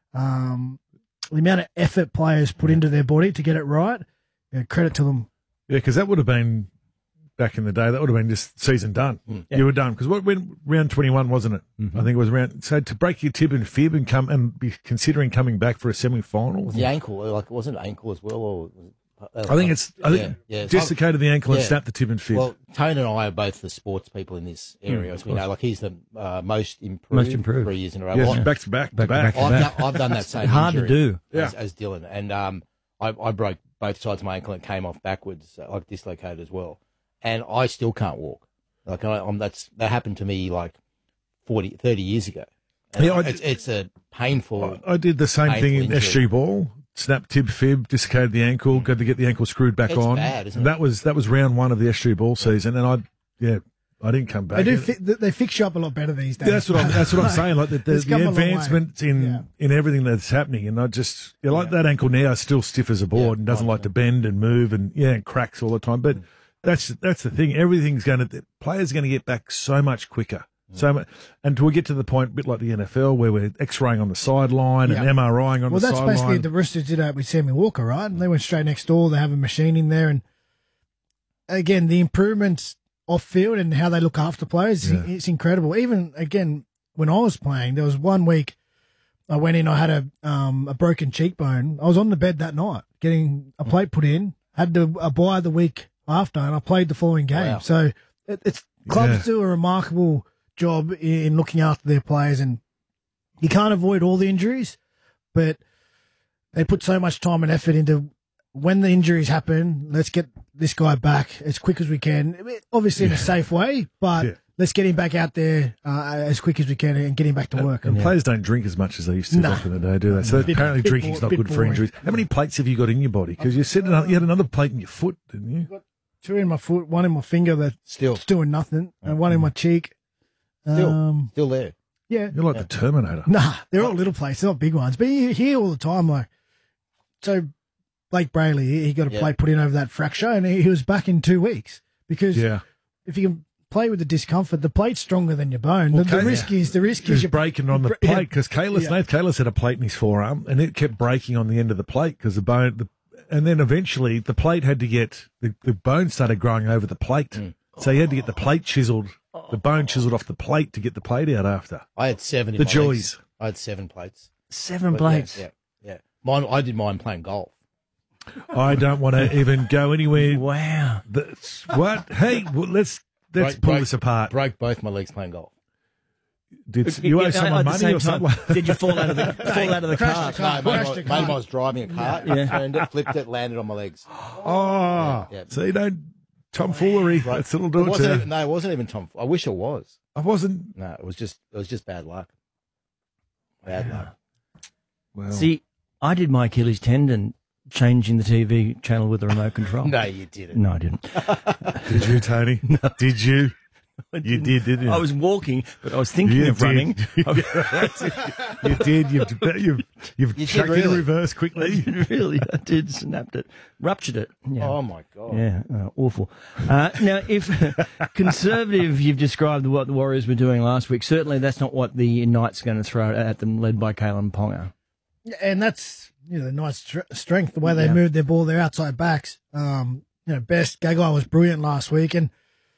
um, the amount of effort players put into their body to get it right. Yeah, credit to them. Yeah, because that would have been back in the day. That would have been just season done. Yeah. You were done because what when round twenty one, wasn't it? I think it was round. So to break your tib and fib and come and be considering coming back for a semi final. Was the ankle, like, wasn't it ankle as well? Or was it, uh, I think it's. I think yeah, yeah. dislocated the ankle and Yeah. snapped the tib and fib. Well, Tone and I are both the sports people in this area, Mm, as of we know. course. Like, he's the uh, most improved, Most improved. three years in a row. Yes, Well, back to back to Back to back. back to I've, back. done, I've done that same Hard to injury do. as, Yeah. as Dylan, and um, I, I broke both sides of my ankle and it came off backwards, uh, like dislocated as well. And I still can't walk. Like I, I'm, that's that happened to me like forty, thirty years ago. And Yeah, I it's, it's a painful. I did the same thing in painful S G injury. ball. Snapped tib fib, dislocated the ankle, got to get the ankle screwed back It's on. bad, isn't and it? that was that was round one of the S G ball season, and I yeah I didn't come back. They do. Yeah, Fi- they fix you up a lot better these days. that's what I'm. That's what I'm saying. Like the, the, It's come the a long way. advancement in Yeah. in everything that's happening, and I just yeah, like that ankle now is still stiff as a board and doesn't like to bend and move, and yeah, and cracks all the time. But that's that's the thing. Everything's going to the players are going to get back so much quicker. So much, and we get to the point, a bit like the N F L, where we're X-raying on the sideline and Yeah. MRIing on Well, the that's sideline. basically the Roosters did that with Sammy Walker, right? And they went straight next door. They have a machine in there, and again, the improvements off field and how they look after players, Yeah. it's incredible. Even again, when I was playing, there was one week I went in, I had a um, a broken cheekbone. I was on the bed that night getting a plate put in. Had the a bye the week after, and I played the following game. Wow. So it, it's clubs Yeah. do a remarkable job in looking after their players, and you can't avoid all the injuries, but they put so much time and effort into when the injuries happen. Let's get this guy back as quick as we can, obviously in a safe way, but Yeah. let's get him back out there uh, as quick as we can and get him back to work. And players don't drink as much as they used to No. back in the day, do they? So Bit- apparently bit drinking's bo- not bit good for boring. injuries. How many plates have you got in your body? Because you said another, you had another plate in your foot, didn't you? Two in my foot, one in my finger that's Still, doing nothing, and one in my cheek. still, Um, still there. yeah. You're like the Terminator. Nah, they're all little plates, they're not big ones. But you hear all the time, like, so Blake Brayley, he he got a Yeah. plate put in over that fracture, and he, he was back in two weeks. Because Yeah. if you can play with the discomfort, the plate's stronger than your bone. Well, the, the Kay- risk is the risk He was is you breaking on the Yeah. plate because Kalis, Yeah. Nath Kalis had a plate in his forearm and it kept breaking on the end of the plate because the bone, the, and then eventually the plate had to get, the, the bone started growing over the plate. Mm. So he had to get the plate chiseled, the bone chiseled off the plate to get the plate out after. I had seven. In The my joys. legs. I had seven plates. Seven But plates. Yeah, yeah, yeah. Mine. I did mine playing golf. I don't want to even go anywhere. Wow. That's, what? Hey, well, let's let's Break- pull break- this apart. Broke both my legs playing golf. Did you owe Yeah, someone at the money same or time, something? Did you fall out of the fall out of the car? Crashed the car. No, mate, crashed I- the mate, car. I was driving a cart, Yeah. turned it, flipped it, landed on my legs. Oh, Yeah. so you don't tomfoolery. Right. That's it'll It do it wasn't to even, no, it wasn't even Tom. I wish it was. I wasn't. No, it was just it was just bad luck. Bad luck. Well, See, I did my Achilles tendon changing the T V channel with the remote control. No, you didn't. No, I didn't. did you, Tony? Did you? You did, didn't you? I was walking, but I was thinking You of did. running. You did. You've you've you've You did chucked it in really? reverse quickly. Really, I did. Snapped it, ruptured it. Yeah. Oh my god! Yeah, uh, awful. Uh, now, if conservative, you've described what the Warriors were doing last week. Certainly, that's not what the Knights are going to throw at them, led by Kalen Ponga. And that's, you know, nice str- strength, the way they Yeah. moved their ball, their outside backs. Um, you know, Best, Gagai was brilliant last week. And,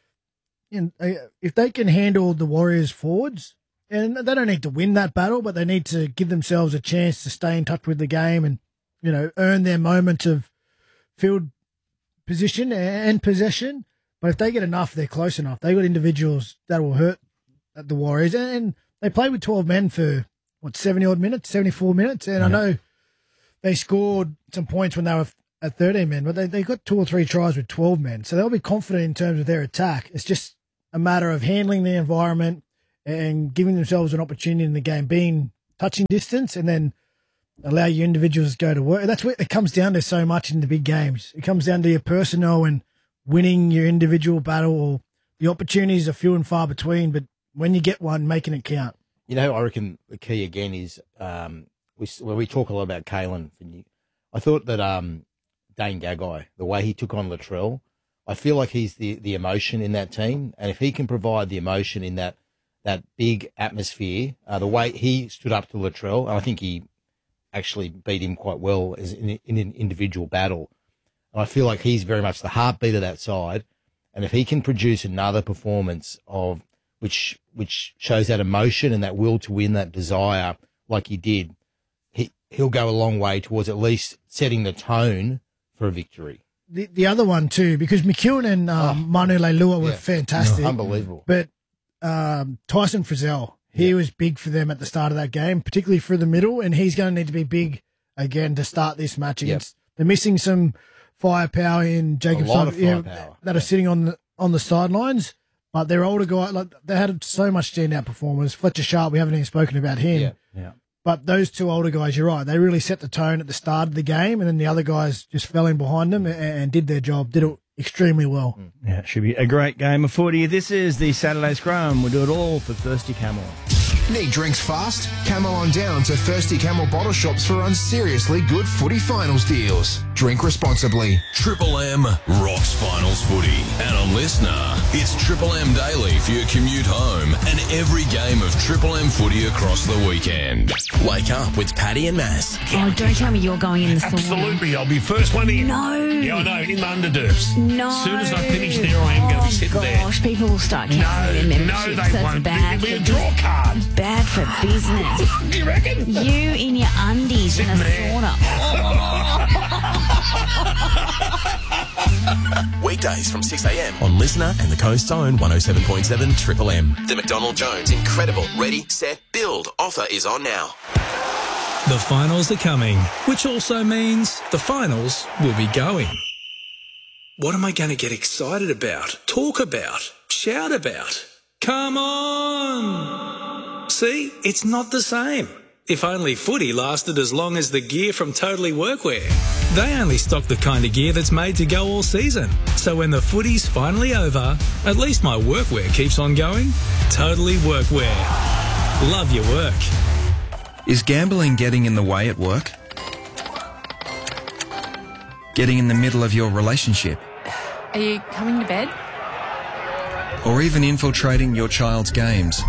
and uh, if they can handle the Warriors forwards, and they don't need to win that battle, but they need to give themselves a chance to stay in touch with the game and, you know, earn their moment of field position and possession. But if they get enough, they're close enough. They've got individuals that will hurt the Warriors. And they played with twelve men for, what, seventy-odd minutes, seventy-four minutes. And I know they scored some points when they were at thirteen men, but they, they got two or three tries with twelve men. So they'll be confident in terms of their attack. It's just a matter of handling the environment and giving themselves an opportunity in the game, being touching distance, and then allow your individuals to go to work. That's what it comes down to so much in the big games. It comes down to your personnel and winning your individual battle, or the opportunities are few and far between, but when you get one, making it count. You know, I reckon the key again is um, we when we talk a lot about Kalen. I thought that um, Dane Gagai, the way he took on Latrell, I feel like he's the, the emotion in that team, and if he can provide the emotion in that that big atmosphere, uh, the way he stood up to Latrell, and I think he actually beat him quite well as in, in an individual battle. And I feel like he's very much the heartbeat of that side, and if he can produce another performance of which which shows that emotion and that will to win, that desire, like he did, he he'll go a long way towards at least setting the tone for a victory. The the other one too, because McEwen and um, oh, Manu Leilua were yeah. fantastic, Unbelievable. But um, Tyson Frizzell, he yeah. was big for them at the start of that game, particularly through the middle, and he's going to need to be big again to start this match against. Yep. They're missing some firepower in Jacob a lot of yeah, firepower. that yeah. are sitting on the on the sidelines. But they're older guys. Like, they had so much standout performers. Fletcher Sharp, we haven't even spoken about him. Yeah. yeah. But those two older guys, you're right. They really set the tone at the start of the game, and then the other guys just fell in behind them and, and did their job, did it extremely well. Yeah, it should be a great game of footy. This is the Saturday Scrum. We'll do it all for Thirsty Camel. Need drinks fast? Camel on down to Thirsty Camel bottle shops for unseriously good footy finals deals. Drink responsibly. Triple M rocks finals footy. And on Listener, it's Triple M daily for your commute home and every game of Triple M footy across the weekend. Wake up with Paddy and Mass. Oh, don't tell me you're going in the sauna. Absolutely, I'll be first one in. No. Yeah, I know, in the underderps. No. As soon as I finish there, I am going to be sitting oh, there. Gosh, people will start cancelling their No, memberships. no, they That's won't. bad It'll be a for draw bus- card. Bad for business. You reckon? You in your undies in a sauna. Weekdays from six a.m. on Listener and the Coast's own one oh seven point seven Triple M. The McDonald Jones Incredible Ready, Set, Build offer is on now. The finals are coming, which also means the finals will be going. What am I going to get excited about, talk about, shout about? Come on! See, it's not the same. If only footy lasted as long as the gear from Totally Workwear. They only stock the kind of gear that's made to go all season. So when the footy's finally over, at least my workwear keeps on going. Totally Workwear. Love your work. Is gambling getting in the way at work? Getting in the middle of your relationship? Are you coming to bed? Or even infiltrating your child's games?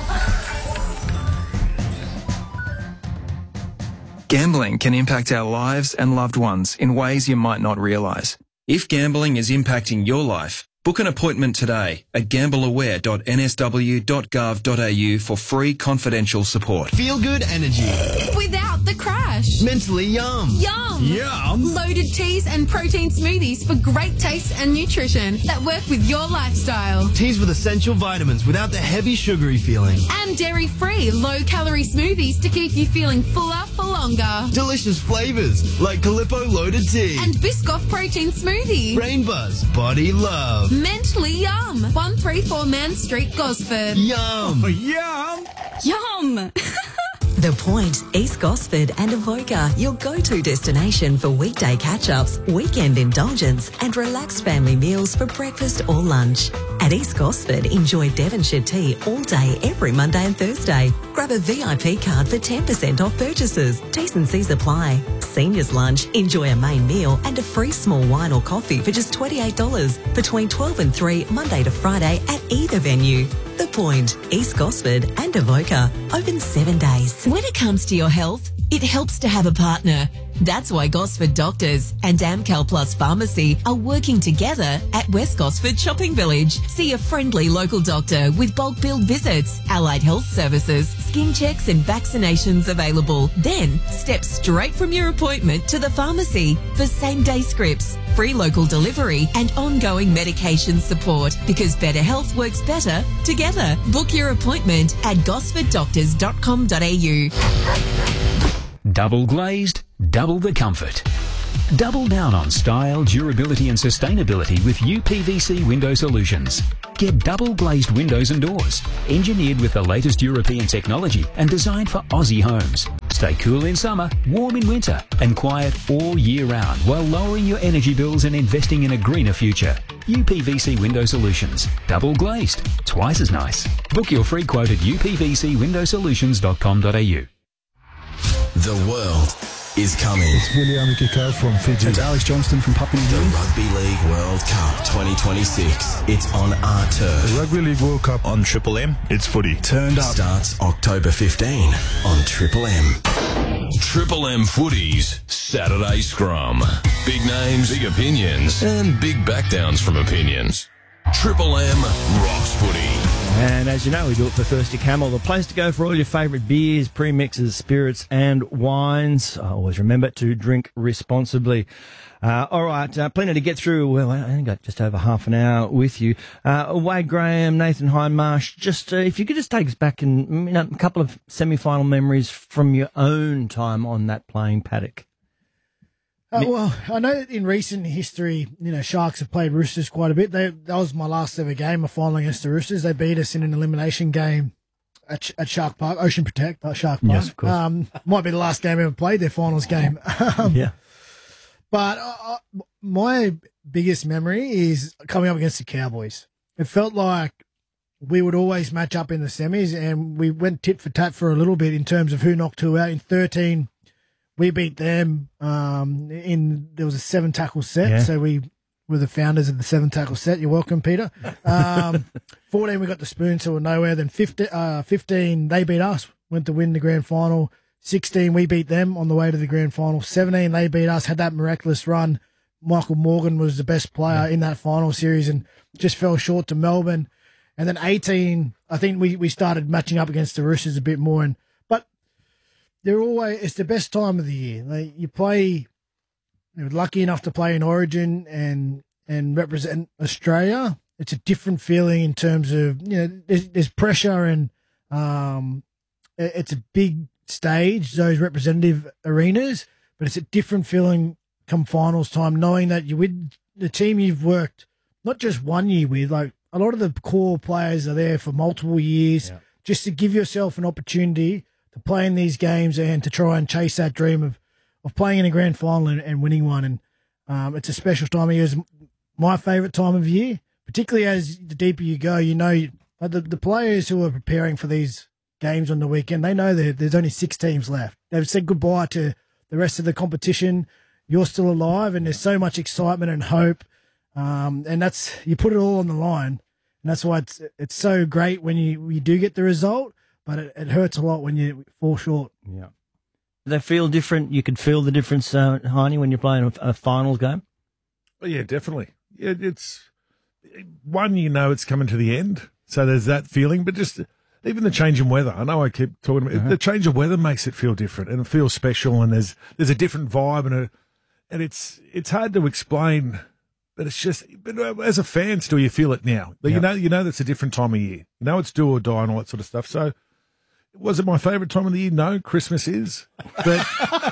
Gambling can impact our lives and loved ones in ways you might not realise. If gambling is impacting your life, book an appointment today at gambleaware dot n s w dot gov dot a u for free confidential support. Feel good energy. Without the crash. Mentally yum. Yum. Yum. Loaded teas and protein smoothies for great taste and nutrition that work with your lifestyle. Teas with essential vitamins without the heavy sugary feeling. And dairy-free, low-calorie smoothies to keep you feeling fuller for longer. Delicious flavours like Calippo Loaded Tea. And Biscoff Protein Smoothie. Brain Buzz Body Love. Mentally Yum. one thirty-four Man Street, Gosford. Yum. Yum. Yum. The Point, East Gosford and Avoca, your go-to destination for weekday catch-ups, weekend indulgence and relaxed family meals for breakfast or lunch. At At East Gosford, enjoy Devonshire tea all day, every Monday and Thursday. Grab a V I P card for ten percent off purchases. T's and C's apply. Seniors lunch, enjoy a main meal and a free small wine or coffee for just twenty-eight dollars between twelve and three, Monday to Friday at either venue. The Point, East Gosford and Avoca. Open seven days. When it comes to your health, it helps to have a partner. That's why Gosford Doctors and Amcal Plus Pharmacy are working together at West Gosford Shopping Village. See a friendly local doctor with bulk billed visits, allied health services, skin checks and vaccinations available. Then step straight from your appointment to the pharmacy for same-day scripts, free local delivery and ongoing medication support, because better health works better together. Book your appointment at gosford doctors dot com dot a u. Double glazed, double the comfort. Double down on style, durability and sustainability with U P V C Window Solutions. Get double glazed windows and doors, engineered with the latest European technology and designed for Aussie homes. Stay cool in summer, warm in winter and quiet all year round while lowering your energy bills and investing in a greener future. U P V C Window Solutions. Double glazed, twice as nice. Book your free quote at u p v c window solutions dot com dot a u. The world is coming. It's William Kikau from Fiji. It's Alex Johnston from Papua New Guinea. The Rugby League World Cup twenty twenty-six. It's on our turf. The Rugby League World Cup on Triple M. It's footy. Turned up. Starts October fifteenth on Triple M. Triple M Footies Saturday Scrum. Big names, big opinions, and big backdowns from opinions. Triple M rocks footy. And as you know, we do it for Thirsty Camel, the place to go for all your favourite beers, premixes, spirits and wines. Always remember to drink responsibly. Uh, all right, uh, plenty to get through. Well, I think I got just over half an hour with you. Uh, Wade Graham, Nathan Hindmarsh, just uh, if you could just take us back in you know, a couple of semi-final memories from your own time on that playing paddock. Uh, well, I know that in recent history, you know, Sharks have played Roosters quite a bit. They, that was my last ever game, a final against the Roosters. They beat us in an elimination game at, at Shark Park, Ocean Protect, not Shark Park. Yes, of course. Um, might be the last game I ever played, their finals game. um, yeah. But uh, my biggest memory is coming up against the Cowboys. It felt like we would always match up in the semis, and we went tit for tat for a little bit in terms of who knocked who out. In thirteen, we beat them um, in, there was a seven tackle set. Yeah. So we were the founders of the seven tackle set. You're welcome, Peter. Um, fourteen, we got the spoon to nowhere. Then fifteen, uh, fifteen, they beat us, went to win the grand final. sixteen, we beat them on the way to the grand final. seventeen, they beat us, had that miraculous run. Michael Morgan was the best player in that final series and just fell short to Melbourne. And then eighteen, I think we, we started matching up against the Roosters a bit more. And but they're always, it's the best time of the year. Like you play, you're lucky enough to play in Origin and and represent Australia. It's a different feeling in terms of, you know, there's, there's pressure and um, it, it's a big stage, those representative arenas, but it's a different feeling come finals time, knowing that you're with the team you've worked not just one year with, like a lot of the core players are there for multiple years, yeah. just to give yourself an opportunity to play in these games and to try and chase that dream of, of playing in a grand final and, and winning one. And um, it's a special time of year. It's my favourite time of year, particularly as the deeper you go. You know, like the, the players who are preparing for these games on the weekend, they know that there's only six teams left. They've said goodbye to the rest of the competition. You're still alive, and there's so much excitement and hope. Um, and that's, you put it all on the line. And that's why it's it's so great when you, you do get the result, but it, it hurts a lot when you fall short. Yeah. Do they feel different? You could feel the difference, uh, Heine, when you're playing a, a finals game? Oh, yeah, definitely. It, it's one, you know, it's coming to the end. So there's that feeling, but just even the change in weather. I know I keep talking about uh-huh. the change of weather makes it feel different and it feels special, and there's there's a different vibe, and a, and it's it's hard to explain, but it's just, but as a fan still you feel it now. But yep. you know you know that's a different time of year. You know it's do or die and all that sort of stuff. So was it my favourite time of the year? No, Christmas is. But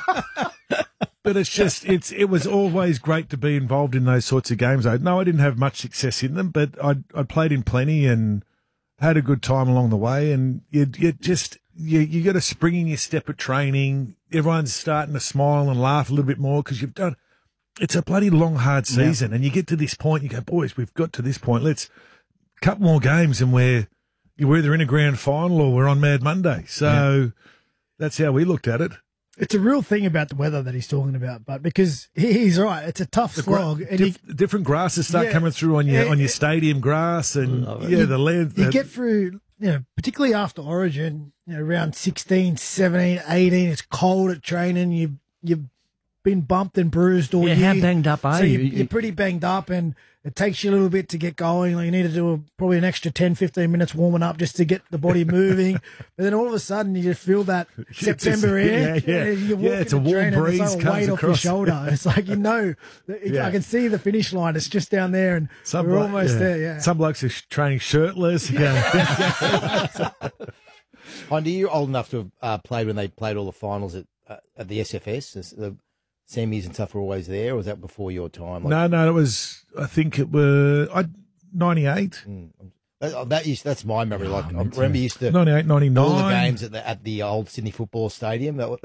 but it's just it's it was always great to be involved in those sorts of games. I no, I didn't have much success in them, but I I played in plenty and had a good time along the way. And you you just you you got a spring in your step at training. Everyone's starting to smile and laugh a little bit more because you've done. It's a bloody long, hard season, yeah. and you get to this point. You go, boys, we've got to this point. Let's couple more games and we're you're either in a grand final or we're on Mad Monday. So yeah. That's how we looked at it. It's a real thing about the weather that he's talking about, but because he's right, it's a tough the slog. Gra- and diff- he, different grasses start yeah, coming through on your yeah, on your stadium grass, and yeah, you, the land. You get through, you know, particularly after Origin, you know, around sixteen, seventeen, eighteen, it's cold at training. You you've been bumped and bruised all yeah, year. how banged up are so you? You're, you're pretty banged up, and it takes you a little bit to get going. Like you need to do a, probably an extra ten, fifteen minutes warming up just to get the body moving. But then all of a sudden, you just feel that September air. Yeah, yeah. You walk yeah, it's a in the warm train and breeze it's like a comes weight across. off your shoulder. It's like, you know, Yeah. I can see the finish line. It's just down there, and Some we're blo- almost yeah. there, yeah. Some blokes are sh- training shirtless. Yeah. Andy, you're old enough to have uh, played when they played all the finals at uh, at the S F S. Is the semis and stuff were always there, or was that before your time? Like, no, no, it was. I think it was I ninety-eight. Mm. That, that used, that's my memory. Like Oh, I remember, you used to ninety-eight, ninety-nine. all the games at the at the old Sydney Football Stadium. That,